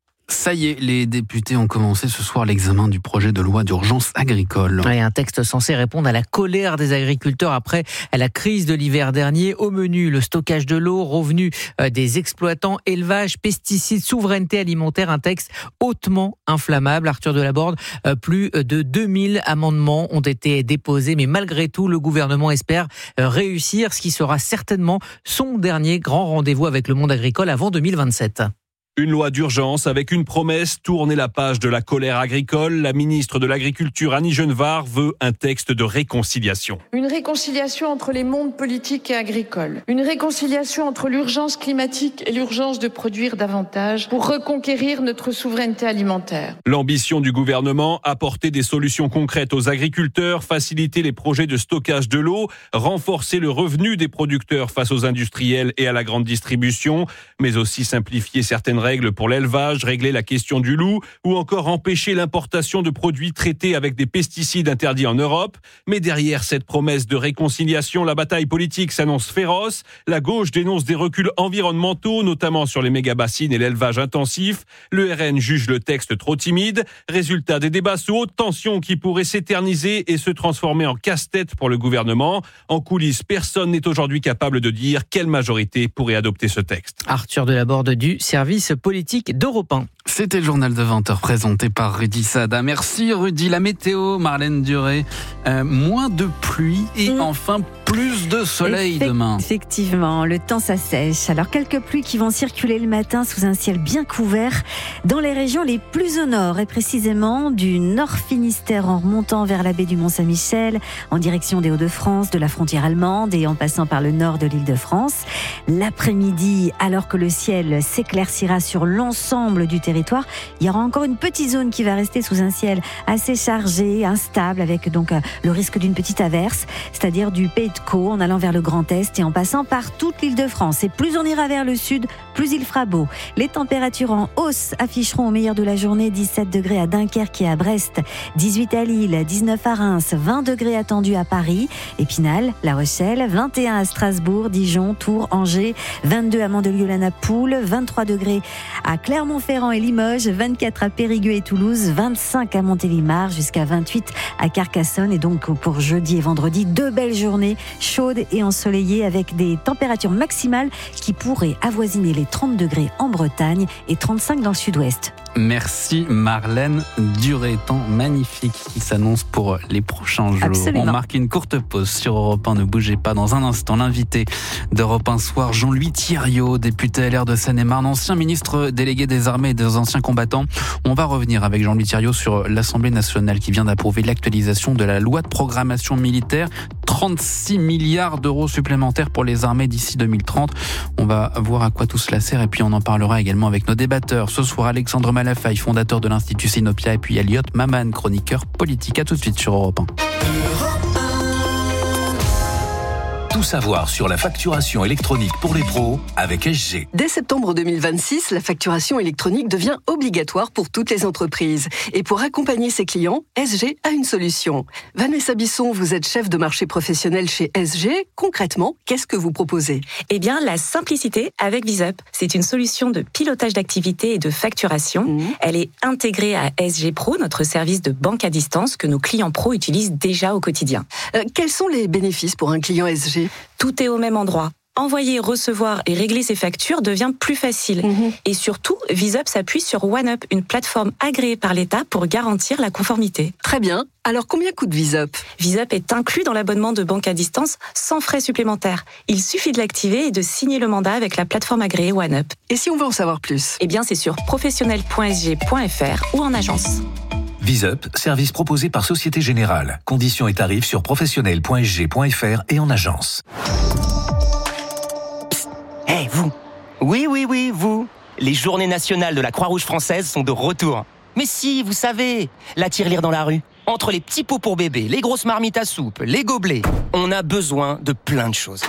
Ça y est, les députés ont commencé ce soir l'examen du projet de loi d'urgence agricole. Et un texte censé répondre à la colère des agriculteurs après la crise de l'hiver dernier. Au menu, le stockage de l'eau, revenus des exploitants, élevage, pesticides, souveraineté alimentaire. Un texte hautement inflammable. Arthur Delaborde, plus de deux mille amendements ont été déposés. Mais malgré tout, le gouvernement espère réussir, ce qui sera certainement son dernier grand rendez-vous avec le monde agricole avant deux mille vingt-sept. Une loi d'urgence avec une promesse, tourner la page de la colère agricole. La ministre de l'Agriculture, Annie Genevard, veut un texte de réconciliation. Une réconciliation entre les mondes politiques et agricoles. Une réconciliation entre l'urgence climatique et l'urgence de produire davantage pour reconquérir notre souveraineté alimentaire. L'ambition du gouvernement, apporter des solutions concrètes aux agriculteurs, faciliter les projets de stockage de l'eau, renforcer le revenu des producteurs face aux industriels et à la grande distribution, mais aussi simplifier certaines règles pour l'élevage, régler la question du loup ou encore empêcher l'importation de produits traités avec des pesticides interdits en Europe. Mais derrière cette promesse de réconciliation, la bataille politique s'annonce féroce. La gauche dénonce des reculs environnementaux, notamment sur les méga-bassines et l'élevage intensif. Le R N juge le texte trop timide. Résultat des débats sous haute tension qui pourraient s'éterniser et se transformer en casse-tête pour le gouvernement. En coulisses, personne n'est aujourd'hui capable de dire quelle majorité pourrait adopter ce texte. Arthur Delaborde du service politique d'Europe un. C'était le journal de vingt heures présenté par Rudy Sada. Merci Rudy. La météo, Marlène Duré. Euh, moins de pluie et mmh. enfin plus de soleil Effect- demain. Effectivement, le temps s'assèche. Alors quelques pluies qui vont circuler le matin sous un ciel bien couvert dans les régions les plus au nord et précisément du Nord Finistère en remontant vers la baie du Mont-Saint-Michel en direction des Hauts-de-France, de la frontière allemande et en passant par le nord de l'Île-de-France. L'après-midi, alors que le ciel s'éclaircira sur l'ensemble du territoire, il y aura encore une petite zone qui va rester sous un ciel assez chargé, instable, avec donc le risque d'une petite averse, c'est-à-dire du Pays de Caux en allant vers le Grand Est et en passant par toute l'Île-de-France. Et plus on ira vers le sud, plus il fera beau. Les températures en hausse afficheront au meilleur de la journée dix-sept degrés à Dunkerque et à Brest, dix-huit à Lille, dix-neuf à Reims, vingt degrés attendus à Paris, Épinal, La Rochelle, vingt et un à Strasbourg, Dijon, Tours, Angers, vingt-deux à Mandelieu-la-Napoule, vingt-trois degrés à Clermont-Ferrand et Limoges, vingt-quatre à Périgueux et Toulouse, vingt-cinq à Montélimar, jusqu'à vingt-huit à Carcassonne. Et donc pour jeudi et vendredi, deux belles journées chaudes et ensoleillées avec des températures maximales qui pourraient avoisiner les trente degrés en Bretagne et trente-cinq dans le sud-ouest. Merci Marlène Duré, temps magnifique qui s'annonce pour les prochains jours. Absolument. On marque une courte pause sur Europe un, ne bougez pas. Dans un instant, l'invité d'Europe un Soir, Jean-Louis Thiriot, député L R de Seine-et-Marne, ancien ministre délégué des armées et des anciens combattants. On va revenir avec Jean-Louis Thiriot sur l'Assemblée nationale qui vient d'approuver l'actualisation de la loi de programmation militaire. trente-six milliards d'euros supplémentaires pour les armées d'ici deux mille trente. On va voir à quoi tout cela sert et puis on en parlera également avec nos débatteurs. Ce soir, Alexandre Malafaille, fondateur de l'Institut Sinopia, et puis Elliot Maman, chroniqueur politique. À tout de suite sur Europe un. Tout savoir sur la facturation électronique pour les pros avec S G. Dès septembre deux mille vingt-six, la facturation électronique devient obligatoire pour toutes les entreprises. Et pour accompagner ses clients, S G a une solution. Vanessa Bisson, vous êtes chef de marché professionnel chez S G. Concrètement, qu'est-ce que vous proposez ? Eh bien, la simplicité avec VisUp. C'est une solution de pilotage d'activité et de facturation. Mmh. Elle est intégrée à S G Pro, notre service de banque à distance que nos clients pros utilisent déjà au quotidien. Euh, quels sont les bénéfices pour un client S G ? Tout est au même endroit. Envoyer, recevoir et régler ses factures devient plus facile. Mmh. Et surtout, VisUp s'appuie sur OneUp, une plateforme agréée par l'État pour garantir la conformité. Très bien. Alors, combien coûte VisUp ? VisUp est inclus dans l'abonnement de banque à distance sans frais supplémentaires. Il suffit de l'activer et de signer le mandat avec la plateforme agréée OneUp. Et si on veut en savoir plus ? Eh bien, c'est sur professionnel point s g point f r ou en agence. VisUp, service proposé par Société Générale. Conditions et tarifs sur professionnel point s g point f r et en agence. Hé, hey, vous ! Oui, oui, oui, vous ! Les journées nationales de la Croix-Rouge française sont de retour. Mais si, vous savez, la tirelire dans la rue. Entre les petits pots pour bébé, les grosses marmites à soupe, les gobelets, on a besoin de plein de choses.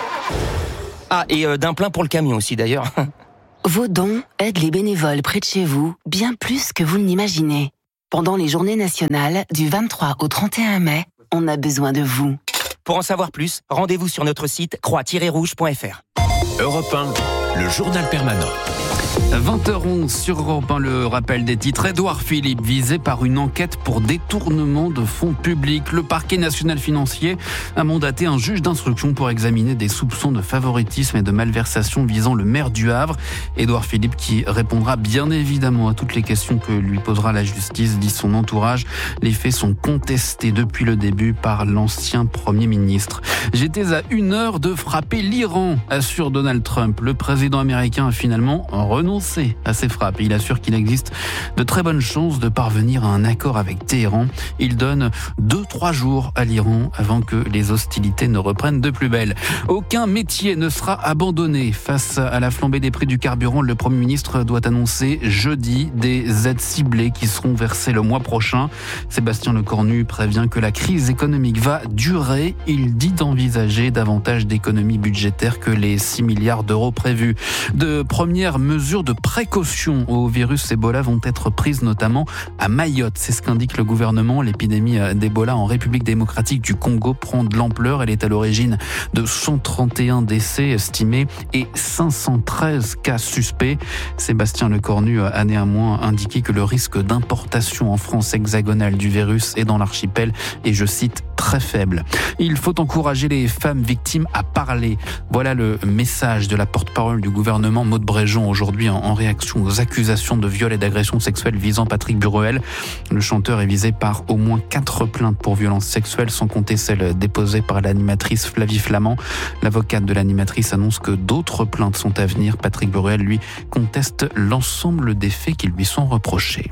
Ah, et euh, d'un plein pour le camion aussi, d'ailleurs. Vos dons aident les bénévoles près de chez vous, bien plus que vous ne l'imaginez. Pendant les journées nationales, du vingt-trois au trente et un mai, on a besoin de vous. Pour en savoir plus, rendez-vous sur notre site croix tiret rouge point f r. Europe un, le journal permanent. vingt heures onze sur Europe un, le rappel des titres. Édouard Philippe visé par une enquête pour détournement de fonds publics. Le parquet national financier a mandaté un juge d'instruction pour examiner des soupçons de favoritisme et de malversation visant le maire du Havre. Édouard Philippe qui répondra bien évidemment à toutes les questions que lui posera la justice, dit son entourage. Les faits sont contestés depuis le début par l'ancien Premier ministre. J'étais à une heure de frapper l'Iran, assure Donald Trump. Le président américain a finalement renoncé à ses frappes. Il assure qu'il existe de très bonnes chances de parvenir à un accord avec Téhéran. Il donne deux, trois jours à l'Iran avant que les hostilités ne reprennent de plus belle. Aucun métier ne sera abandonné. Face à la flambée des prix du carburant, le Premier ministre doit annoncer jeudi des aides ciblées qui seront versées le mois prochain. Sébastien Lecornu prévient que la crise économique va durer. Il dit d'envisager davantage d'économies budgétaires que les six milliards d'euros prévus. De premières mesures de précaution au virus Ebola vont être prises notamment à Mayotte. C'est ce qu'indique le gouvernement. L'épidémie d'Ebola en République démocratique du Congo prend de l'ampleur. Elle est à l'origine de cent trente et un décès estimés et cinq cent treize cas suspects. Sébastien Lecornu a néanmoins indiqué que le risque d'importation en France hexagonale du virus et dans l'archipel est, je cite, très faible. Il faut encourager les femmes victimes à parler. Voilà le message de la porte-parole du gouvernement, Maud Bréjon, aujourd'hui en réaction aux accusations de viol et d'agression sexuelle visant Patrick Buruel. Le chanteur est visé par au moins quatre plaintes pour violences sexuelles, sans compter celle déposée par l'animatrice Flavie Flamand. L'avocate de l'animatrice annonce que d'autres plaintes sont à venir. Patrick Buruel, lui, conteste l'ensemble des faits qui lui sont reprochés.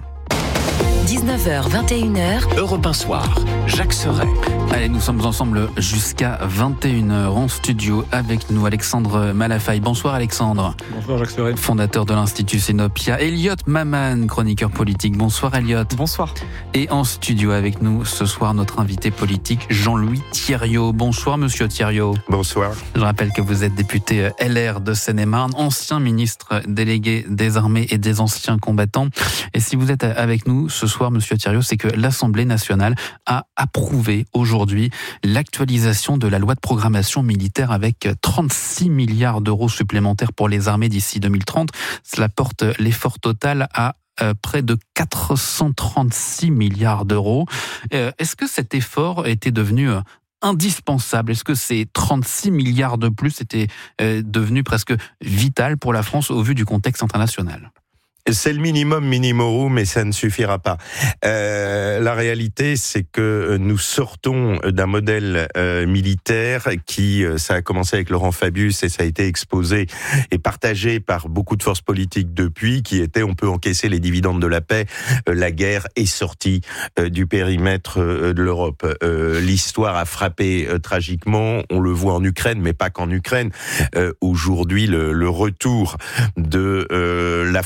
dix-neuf heures vingt et une heures. Europe un soir, Jacques Serret. Allez, nous sommes ensemble jusqu'à vingt et une heures en studio avec nous Alexandre Malafaille. Bonsoir Alexandre. Bonsoir Jacques Serret. Fondateur de l'Institut Sénopia. Elliot Maman, chroniqueur politique. Bonsoir Elliot. Bonsoir. Et en studio avec nous ce soir notre invité politique Jean-Louis Thiriot. Bonsoir Monsieur Thiriot. Bonsoir. Je rappelle que vous êtes député L R de Seine-et-Marne, ancien ministre délégué des armées et des anciens combattants. Et si vous êtes avec nous ce soir Monsieur Thiriot, c'est que l'Assemblée nationale a approuvé aujourd'hui l'actualisation de la loi de programmation militaire avec trente-six milliards d'euros supplémentaires pour les armées d'ici deux mille trente. Cela porte l'effort total à euh, près de quatre cent trente-six milliards d'euros. Euh, est-ce que cet effort était devenu euh, indispensable? Est-ce que ces trente-six milliards de plus étaient euh, devenus presque vital pour la France au vu du contexte international? C'est le minimum minimorum, mais ça ne suffira pas. Euh, la réalité, c'est que nous sortons d'un modèle euh, militaire qui, ça a commencé avec Laurent Fabius et ça a été exposé et partagé par beaucoup de forces politiques depuis, qui était on peut encaisser les dividendes de la paix, euh, la guerre est sortie euh, du périmètre euh, de l'Europe. Euh, l'histoire a frappé euh, tragiquement, on le voit en Ukraine, mais pas qu'en Ukraine. Euh, aujourd'hui, le, le retour de euh, la force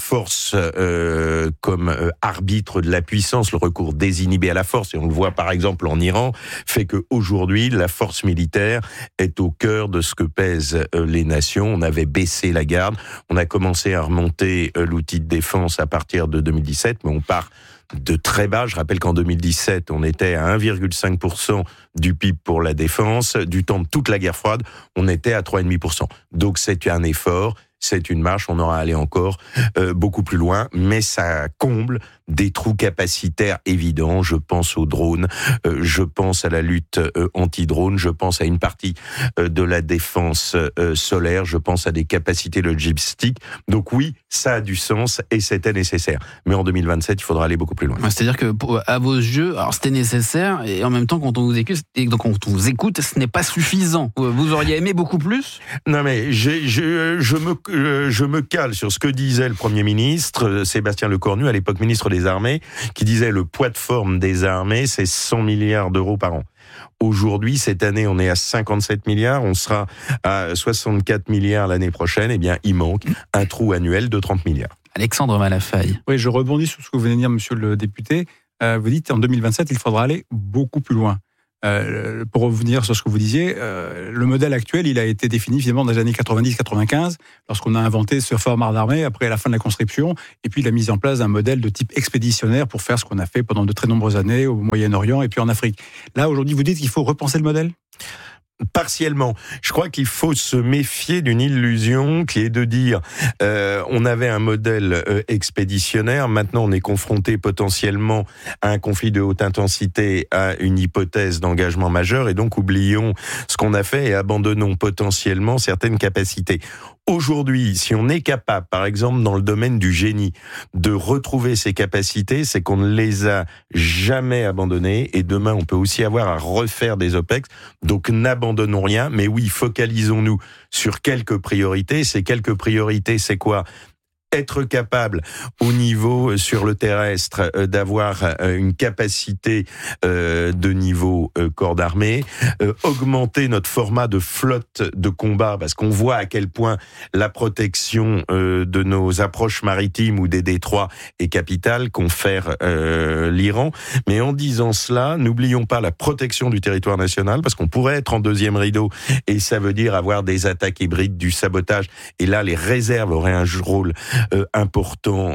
force euh, comme euh, arbitre de la puissance, le recours désinhibé à la force, et on le voit par exemple en Iran, fait qu'aujourd'hui, la force militaire est au cœur de ce que pèsent euh, les nations. On avait baissé la garde, on a commencé à remonter euh, l'outil de défense à partir de deux mille dix-sept, mais on part de très bas. Je rappelle qu'en deux mille dix-sept, on était à un virgule cinq pour cent du P I B pour la défense. Du temps de toute la guerre froide, on était à trois virgule cinq pour cent. Donc c'est un effort, c'est une marche, on aura à aller encore euh, beaucoup plus loin, mais ça comble des trous capacitaires évidents. Je pense aux drones, euh, je pense à la lutte euh, anti-drone, je pense à une partie euh, de la défense euh, solaire, je pense à des capacités logistiques. Donc oui, ça a du sens et c'était nécessaire. Mais en deux mille vingt-sept, il faudra aller beaucoup plus loin. C'est-à-dire que à vos yeux, alors c'était nécessaire et en même temps, quand on vous écoute, et donc quand on vous écoute, ce n'est pas suffisant. Vous auriez aimé beaucoup plus ? Non mais j'ai, je, je me je me cale sur ce que disait le Premier ministre Sébastien Lecornu, à l'époque ministre des Armées, qui disait le poids de forme des armées, c'est cent milliards d'euros par an. Aujourd'hui, cette année, on est à cinquante-sept milliards, on sera à soixante-quatre milliards l'année prochaine. Eh bien, il manque un trou annuel de trente milliards. Alexandre Malafaille. Oui, je rebondis sur ce que vous venez de dire, monsieur le député. Euh, vous dites en deux mille vingt-sept, il faudra aller beaucoup plus loin. Euh, pour revenir sur ce que vous disiez, euh, le modèle actuel, il a été défini finalement dans les années quatre-vingt-dix quatre-vingt-quinze, lorsqu'on a inventé ce format d'armée après la fin de la conscription, et puis la mise en place d'un modèle de type expéditionnaire pour faire ce qu'on a fait pendant de très nombreuses années au Moyen-Orient et puis en Afrique. Là, aujourd'hui, vous dites qu'il faut repenser le modèle ? Partiellement. Je crois qu'il faut se méfier d'une illusion qui est de dire euh, on avait un modèle euh, expéditionnaire, maintenant on est confronté potentiellement à un conflit de haute intensité, à une hypothèse d'engagement majeur, et donc oublions ce qu'on a fait et abandonnons potentiellement certaines capacités. Aujourd'hui, si on est capable, par exemple dans le domaine du génie, de retrouver ces capacités, c'est qu'on ne les a jamais abandonnées, et demain on peut aussi avoir à refaire des OPEX, donc n'abandonnons rien, mais oui, focalisons-nous sur quelques priorités. Ces quelques priorités, c'est quoi ? Être capable au niveau sur le terrestre euh, d'avoir euh, une capacité euh, de niveau euh, corps d'armée, euh, augmenter notre format de flotte de combat, parce qu'on voit à quel point la protection euh, de nos approches maritimes ou des détroits est capitale, confère euh, l'Iran. Mais en disant cela, n'oublions pas la protection du territoire national, parce qu'on pourrait être en deuxième rideau, et ça veut dire avoir des attaques hybrides, du sabotage, et là les réserves auraient un rôle Euh, important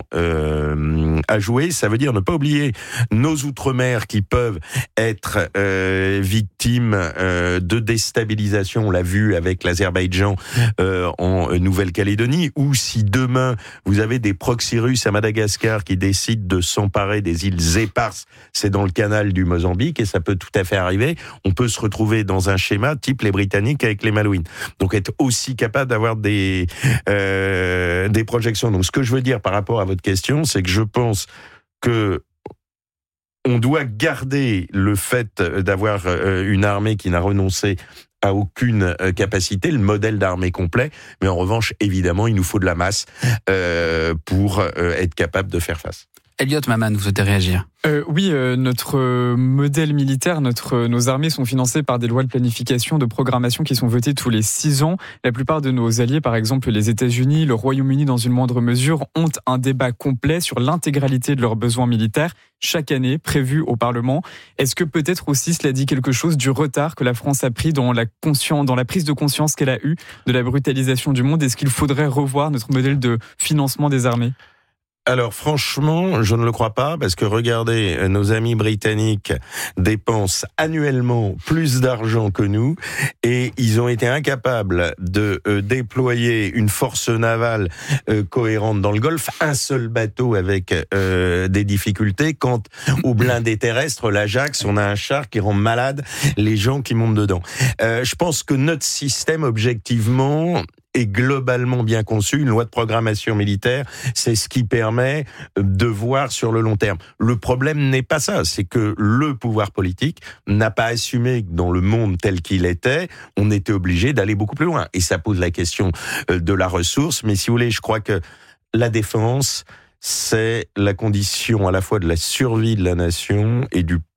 euh, à jouer. Ça veut dire ne pas oublier nos outre-mer qui peuvent être euh, victimes euh, de déstabilisation. On l'a vu avec l'Azerbaïdjan euh, en Nouvelle-Calédonie, ou si demain vous avez des proxys russes à Madagascar qui décident de s'emparer des îles éparses, c'est dans le canal du Mozambique, et ça peut tout à fait arriver. On peut se retrouver dans un schéma type les Britanniques avec les Malouines. Donc être aussi capable d'avoir des euh, des projections. Donc ce que je veux dire par rapport à votre question, c'est que je pense que on doit garder le fait d'avoir une armée qui n'a renoncé à aucune capacité, le modèle d'armée complet, mais en revanche, évidemment, il nous faut de la masse euh, pour euh, être capable de faire face. Elliot Maman, vous souhaitez réagir ? Euh, oui, euh, notre modèle militaire, notre, nos armées sont financées par des lois de planification, de programmation qui sont votées tous les six ans. La plupart de nos alliés, par exemple les États-Unis, le Royaume-Uni dans une moindre mesure, ont un débat complet sur l'intégralité de leurs besoins militaires chaque année, prévu au Parlement. Est-ce que peut-être aussi cela dit quelque chose du retard que la France a pris dans la, conscience, dans la prise de conscience qu'elle a eue de la brutalisation du monde ? Est-ce qu'il faudrait revoir notre modèle de financement des armées ? Alors franchement, je ne le crois pas, parce que regardez, nos amis britanniques dépensent annuellement plus d'argent que nous, et ils ont été incapables de euh, déployer une force navale euh, cohérente dans le Golfe, un seul bateau avec euh, des difficultés. Quant aux blindés terrestres, l'Ajax, on a un char qui rend malade les gens qui montent dedans. Euh, je pense que notre système, objectivement, est globalement bien conçu. Une loi de programmation militaire, c'est ce qui permet de voir sur le long terme. Le problème n'est pas ça, c'est que le pouvoir politique n'a pas assumé que dans le monde tel qu'il était, on était obligé d'aller beaucoup plus loin. Et ça pose la question de la ressource. Mais si vous voulez, je crois que la défense, c'est la condition à la fois de la survie de la nation et du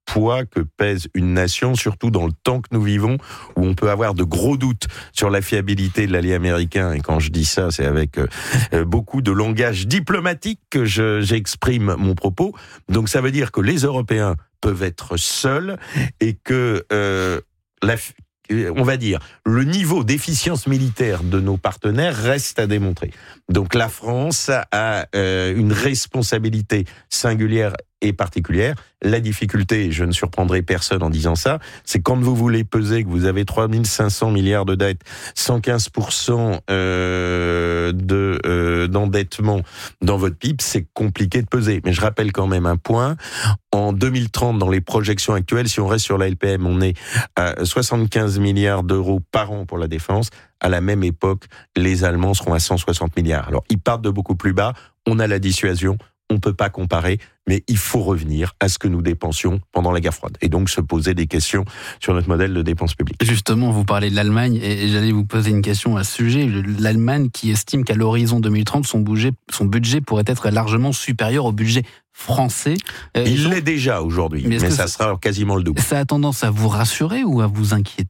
poids que pèse une nation, surtout dans le temps que nous vivons, où on peut avoir de gros doutes sur la fiabilité de l'allié américain. Et quand je dis ça, c'est avec euh, beaucoup de langage diplomatique que je, j'exprime mon propos. Donc ça veut dire que les Européens peuvent être seuls et que euh, la on va dire, le niveau d'efficience militaire de nos partenaires reste à démontrer. Donc la France a euh, une responsabilité singulière et particulière. La difficulté, je ne surprendrai personne en disant ça, c'est quand vous voulez peser que vous avez trois mille cinq cents milliards de dettes, cent quinze pour cent euh, de, euh, d'endettement dans votre P I B, c'est compliqué de peser. Mais je rappelle quand même un point. En deux mille trente, dans les projections actuelles, si on reste sur la L P M, on est à soixante-quinze milliards d'euros par an pour la défense. À la même époque, les Allemands seront à cent soixante milliards. Alors, ils partent de beaucoup plus bas. On a la dissuasion. On ne peut pas comparer, mais il faut revenir à ce que nous dépensions pendant la guerre froide. Et donc se poser des questions sur notre modèle de dépenses publiques. Justement, vous parlez de l'Allemagne, et j'allais vous poser une question à ce sujet. L'Allemagne qui estime qu'à l'horizon deux mille trente, son budget, son budget pourrait être largement supérieur au budget français. Il euh, l'est déjà aujourd'hui, mais, mais ça sera quasiment le double. Ça a tendance à vous rassurer ou à vous inquiéter ?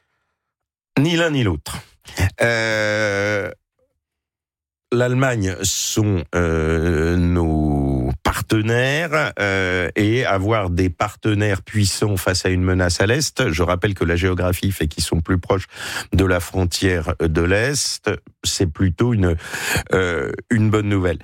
Ni l'un ni l'autre. Euh... L'Allemagne sont euh, nos partenaires euh, et avoir des partenaires puissants face à une menace à l'Est, je rappelle que la géographie fait qu'ils sont plus proches de la frontière de l'Est, c'est plutôt une, euh, une bonne nouvelle.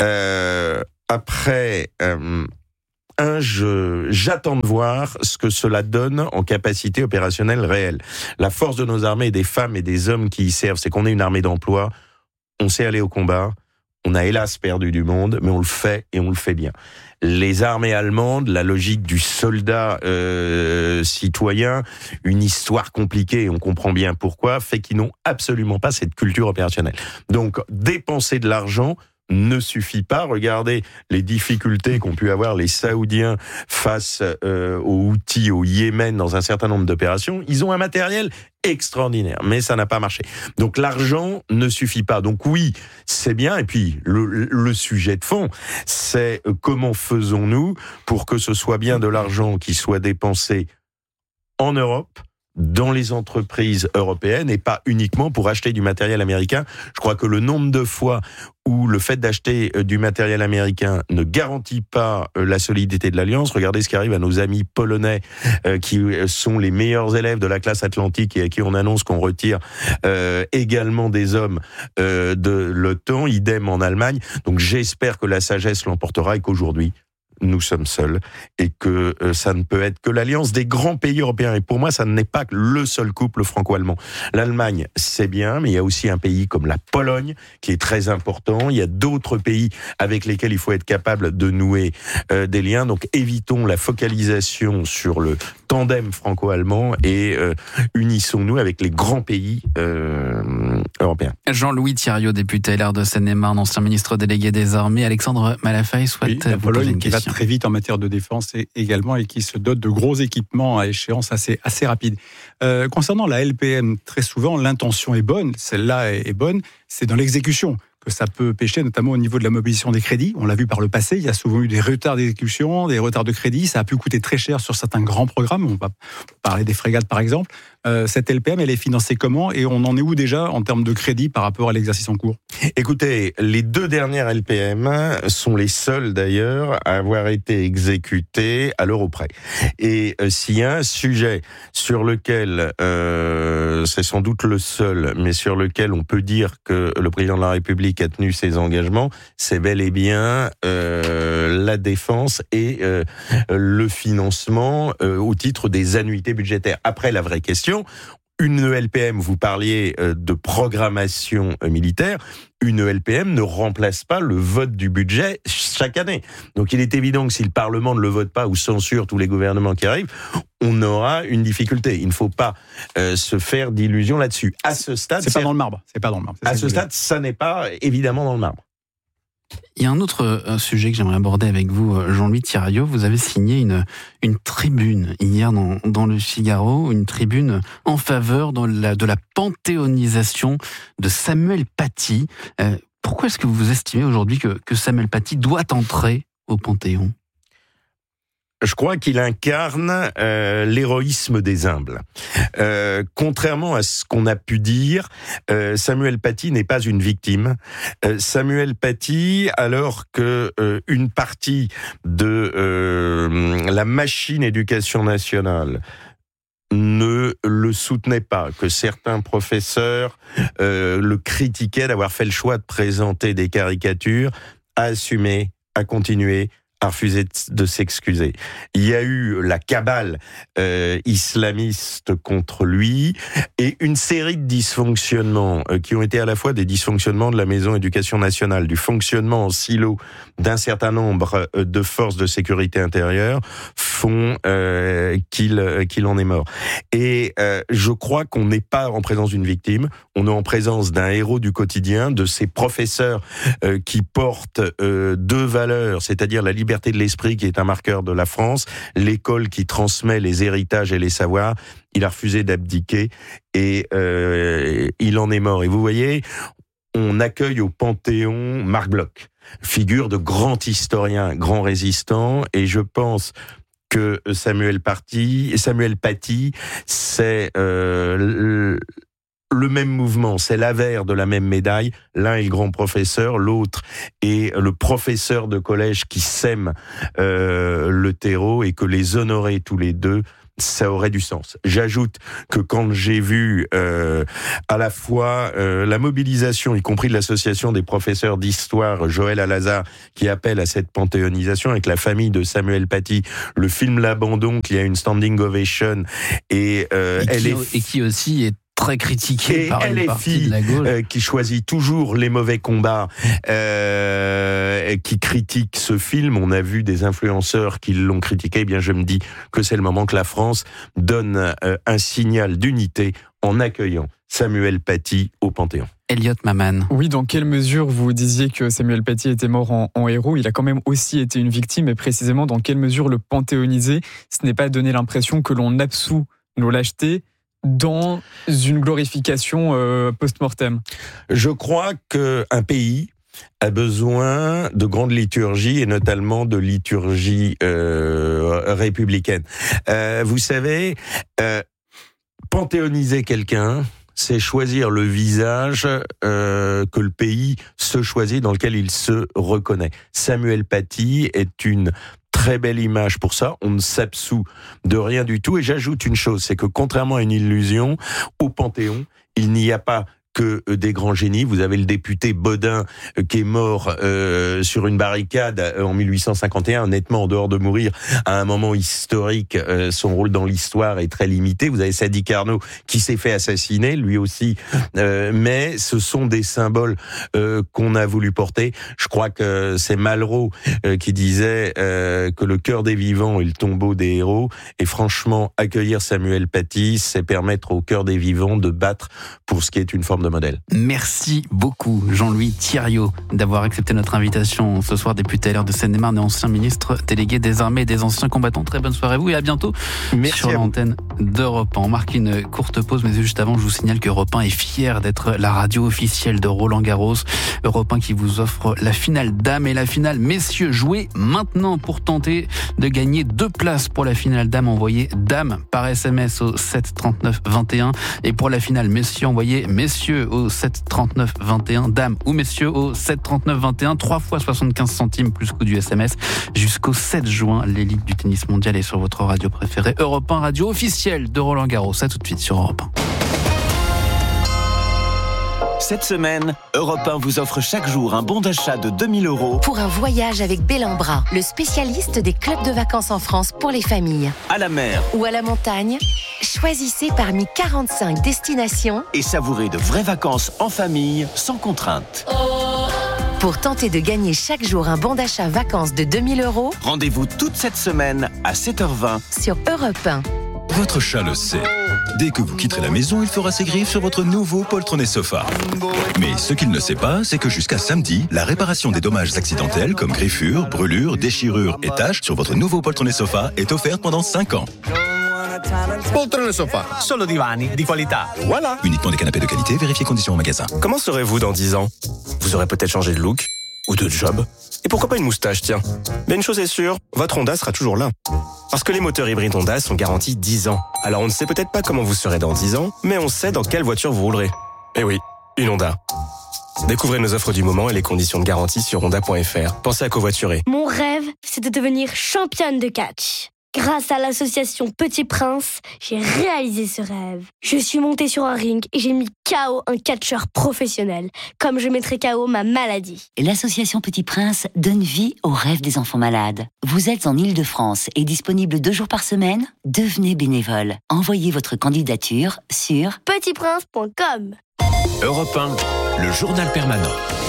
Euh, après... Euh, Un, je, j'attends de voir ce que cela donne en capacité opérationnelle réelle. La force de nos armées, des femmes et des hommes qui y servent, c'est qu'on est une armée d'emploi. On sait aller au combat, on a hélas perdu du monde, mais on le fait et on le fait bien. Les armées allemandes, la logique du soldat euh, citoyen, une histoire compliquée, et on comprend bien pourquoi, fait qu'ils n'ont absolument pas cette culture opérationnelle. Donc, dépenser de l'argent ne suffit pas. Regardez les difficultés qu'ont pu avoir les Saoudiens face euh, aux Houthis au Yémen dans un certain nombre d'opérations. Ils ont un matériel extraordinaire, mais ça n'a pas marché. Donc l'argent ne suffit pas. Donc oui, c'est bien. Et puis le, le sujet de fond, c'est comment faisons-nous pour que ce soit bien de l'argent qui soit dépensé en Europe, dans les entreprises européennes et pas uniquement pour acheter du matériel américain. Je crois que le nombre de fois où le fait d'acheter du matériel américain ne garantit pas la solidité de l'Alliance, regardez ce qui arrive à nos amis polonais euh, qui sont les meilleurs élèves de la classe atlantique et à qui on annonce qu'on retire euh, également des hommes euh, de l'OTAN, idem en Allemagne. Donc j'espère que la sagesse l'emportera et qu'aujourd'hui, nous sommes seuls et que euh, ça ne peut être que l'alliance des grands pays européens. Et pour moi, ça n'est pas le seul couple franco-allemand. L'Allemagne, c'est bien, mais il y a aussi un pays comme la Pologne qui est très important. Il y a d'autres pays avec lesquels il faut être capable de nouer euh, des liens. Donc évitons la focalisation sur le tandem franco-allemand et euh, unissons-nous avec les grands pays euh, européens. Jean-Louis Thiriot, député L R de Seine-et-Marne, ancien ministre délégué des Armées. Alexandre Malafaye souhaite oui, vous poser une question. Très vite en matière de défense et également et qui se dote de gros équipements à échéance assez, assez rapide. Euh, concernant la L P M, très souvent l'intention est bonne, celle-là est, est bonne, c'est dans l'exécution que ça peut pêcher, notamment au niveau de la mobilisation des crédits. On l'a vu par le passé, il y a souvent eu des retards d'exécution, des retards de crédit, ça a pu coûter très cher sur certains grands programmes, on va parler des frégates par exemple. Euh, cette L P M, elle est financée comment et on en est où déjà en termes de crédit par rapport à l'exercice en cours ? Écoutez, les deux dernières L P M sont les seules d'ailleurs à avoir été exécutées à l'euro près. Et euh, s'il y a un sujet sur lequel, euh, c'est sans doute le seul, mais sur lequel on peut dire que le président de la République a tenu ses engagements, c'est bel et bien euh, la défense et euh, le financement euh, au titre des annuités budgétaires. Après, la vraie question, une L P M, vous parliez de programmation militaire, une L P M ne remplace pas le vote du budget chaque année. Donc il est évident que si le Parlement ne le vote pas ou censure tous les gouvernements qui arrivent, on aura une difficulté. Il ne faut pas euh, se faire d'illusions là-dessus. À ce stade, c'est, c'est pas dans le marbre. C'est pas dans le marbre. À ce stade, ça n'est pas évidemment dans le marbre. Il y a un autre sujet que j'aimerais aborder avec vous, Jean-Louis Thiriot. Vous avez signé une, une tribune hier dans, dans le Figaro, une tribune en faveur de la, de la panthéonisation de Samuel Paty. Euh, pourquoi est-ce que vous estimez aujourd'hui que, que Samuel Paty doit entrer au Panthéon ? je crois qu'il incarne euh, l'héroïsme des humbles. Euh, contrairement à ce qu'on a pu dire, euh, Samuel Paty n'est pas une victime. Euh, Samuel Paty, alors que euh, une partie de euh, la machine éducation nationale ne le soutenait pas, que certains professeurs euh, le critiquaient d'avoir fait le choix de présenter des caricatures, a assumé, a continué, a refusé de s'excuser. Il y a eu la cabale euh, islamiste contre lui et une série de dysfonctionnements euh, qui ont été à la fois des dysfonctionnements de la Maison Éducation Nationale, du fonctionnement en silo d'un certain nombre euh, de forces de sécurité intérieure font euh, qu'il, euh, qu'il en est mort. Et euh, je crois qu'on n'est pas en présence d'une victime, on est en présence d'un héros du quotidien, de ces professeurs euh, qui portent euh, deux valeurs, c'est-à-dire la liberté de l'esprit qui est un marqueur de la France, l'école qui transmet les héritages et les savoirs. Il a refusé d'abdiquer et euh, il en est mort. Et vous voyez, on accueille au Panthéon Marc Bloch, figure de grand historien, grand résistant, et je pense que Samuel Paty, Samuel Paty, c'est euh, le, le même mouvement, c'est l'avers de la même médaille. L'un est le grand professeur, l'autre est le professeur de collège qui sème euh, le terreau, et que les honorer tous les deux, ça aurait du sens. J'ajoute que quand j'ai vu euh, à la fois euh, la mobilisation, y compris de l'association des professeurs d'histoire Joël Alazar, qui appelle à cette panthéonisation avec la famille de Samuel Paty, le film L'Abandon, qui a une standing ovation, et, euh, et, qui, elle est... et qui aussi est très critiqué et par une partie de la gauche. Euh, qui choisit toujours les mauvais combats, euh, qui critique ce film. On a vu des influenceurs qui l'ont critiqué. Eh bien, je me dis que c'est le moment que la France donne euh, un signal d'unité en accueillant Samuel Paty au Panthéon. Elliot Maman. Oui, dans quelle mesure vous disiez que Samuel Paty était mort en, en héros? Il a quand même aussi été une victime, et précisément dans quelle mesure le panthéoniser, ce n'est pas donner l'impression que l'on absout nos lâchetés dans une glorification euh, post-mortem? Je crois qu'un pays a besoin de grandes liturgies, et notamment de liturgies euh, républicaines. Euh, vous savez, euh, panthéoniser quelqu'un, c'est choisir le visage euh, que le pays se choisit, dans lequel il se reconnaît. Samuel Paty est une très belle image pour ça, on ne s'absout de rien du tout. Et j'ajoute une chose, c'est que contrairement à une illusion, au Panthéon, il n'y a pas que des grands génies. Vous avez le député Bodin euh, qui est mort euh, sur une barricade euh, en mille huit cent cinquante et un. Honnêtement, en dehors de mourir à un moment historique, euh, son rôle dans l'histoire est très limité. Vous avez Sadi Carnot qui s'est fait assassiner, lui aussi. Euh, mais ce sont des symboles euh, qu'on a voulu porter. Je crois que c'est Malraux euh, qui disait euh, que le cœur des vivants est le tombeau des héros. Et franchement, accueillir Samuel Paty, c'est permettre au cœur des vivants de battre pour ce qui est une forme de modèle. Merci beaucoup Jean-Louis Thiriot d'avoir accepté notre invitation ce soir, député L R de Seine-et-Marne et ancien ministre délégué des armées et des anciens combattants. Très bonne soirée à vous et à bientôt. Merci sur l'antenne d'Europe un. On marque une courte pause, mais juste avant, je vous signale qu'Europe un est fier d'être la radio officielle de Roland Garros. Europe un qui vous offre la finale dames et la finale messieurs. Jouez maintenant pour tenter de gagner deux places pour la finale dames. Envoyez dame par S M S au sept trente-neuf vingt et un, et pour la finale messieurs, envoyez messieurs au sept trente-neuf vingt et un, dames ou messieurs au sept trente-neuf vingt et un, trois fois soixante-quinze centimes plus coût du S M S. Jusqu'au sept juin, l'élite du tennis mondial est sur votre radio préférée, Europe un, radio officielle de Roland Garros. À tout de suite sur Europe un. Cette semaine, Europe un vous offre chaque jour un bon d'achat de deux mille euros pour un voyage avec Bellambra, le spécialiste des clubs de vacances en France pour les familles. À la mer ou à la montagne, choisissez parmi quarante-cinq destinations et savourez de vraies vacances en famille sans contrainte. Pour tenter de gagner chaque jour un bon d'achat vacances de deux mille euros, rendez-vous toute cette semaine à sept heures vingt sur Europe un. Votre chat le sait. Dès que vous quitterez la maison, il fera ses griffes sur votre nouveau poltronné sofa. Mais ce qu'il ne sait pas, c'est que jusqu'à samedi, la réparation des dommages accidentels comme griffures, brûlures, déchirures et taches sur votre nouveau poltronné sofa est offerte pendant cinq ans. Poltrone sofa, solo divani di qualità. Voilà. Uniquement des canapés de qualité, vérifiez conditions au magasin. Comment serez-vous dans dix ans? Vous aurez peut-être changé de look ou de job. Et pourquoi pas une moustache, tiens. Mais une chose est sûre, votre Honda sera toujours là. Parce que les moteurs hybrides Honda sont garantis dix ans. Alors on ne sait peut-être pas comment vous serez dans dix ans, mais on sait dans quelle voiture vous roulerez. Eh oui, une Honda. Découvrez nos offres du moment et les conditions de garantie sur honda point f r. Pensez à covoiturer. Mon rêve, c'est de devenir championne de catch. Grâce à l'association Petit Prince, j'ai réalisé ce rêve. Je suis montée sur un ring et j'ai mis K O un catcheur professionnel, comme je mettrai K O ma maladie. L'association Petit Prince donne vie aux rêves des enfants malades. Vous êtes en Île-de-France et disponible deux jours par semaine ? Devenez bénévole. Envoyez votre candidature sur petit prince point com. Europe un, le journal permanent.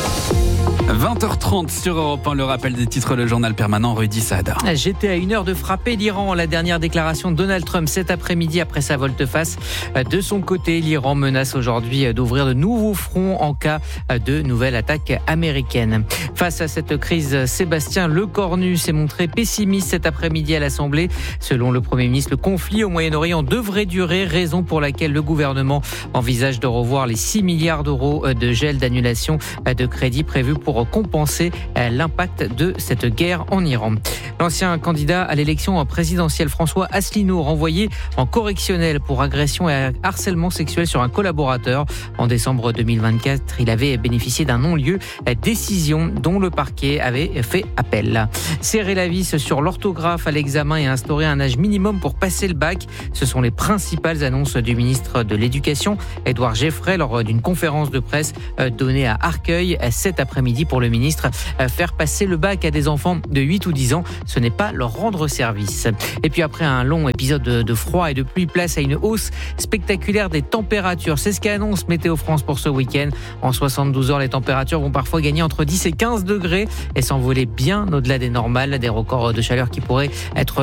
vingt heures trente sur Europe un, le rappel des titres, le journal permanent, Rudy Saada. J'étais à une heure de frapper l'Iran. La dernière déclaration de Donald Trump cet après-midi après sa volte-face. De son côté, l'Iran menace aujourd'hui d'ouvrir de nouveaux fronts en cas de nouvelle attaque américaine. Face à cette crise, Sébastien Lecornu s'est montré pessimiste cet après-midi à l'Assemblée. Selon le Premier ministre, le conflit au Moyen-Orient devrait durer, raison pour laquelle le gouvernement envisage de revoir les six milliards d'euros de gel d'annulation de crédit prévus pour compenser l'impact de cette guerre en Iran. L'ancien candidat à l'élection présidentielle François Asselineau renvoyé en correctionnel pour agression et harcèlement sexuel sur un collaborateur. En décembre deux mille vingt-quatre, il avait bénéficié d'un non-lieu, décision dont le parquet avait fait appel. Serrer la vis sur l'orthographe à l'examen et instaurer un âge minimum pour passer le bac, ce sont les principales annonces du ministre de l'Éducation, Édouard Geffray, lors d'une conférence de presse donnée à Arcueil cet après-midi. Pour le ministre, faire passer le bac à des enfants de huit ou dix ans, ce n'est pas leur rendre service. Et puis après un long épisode de froid et de pluie, place à une hausse spectaculaire des températures. C'est ce qu'annonce Météo France pour ce week-end. En soixante-douze heures, les températures vont parfois gagner entre dix et quinze degrés et s'envoler bien au-delà des normales, des records de chaleur qui pourraient être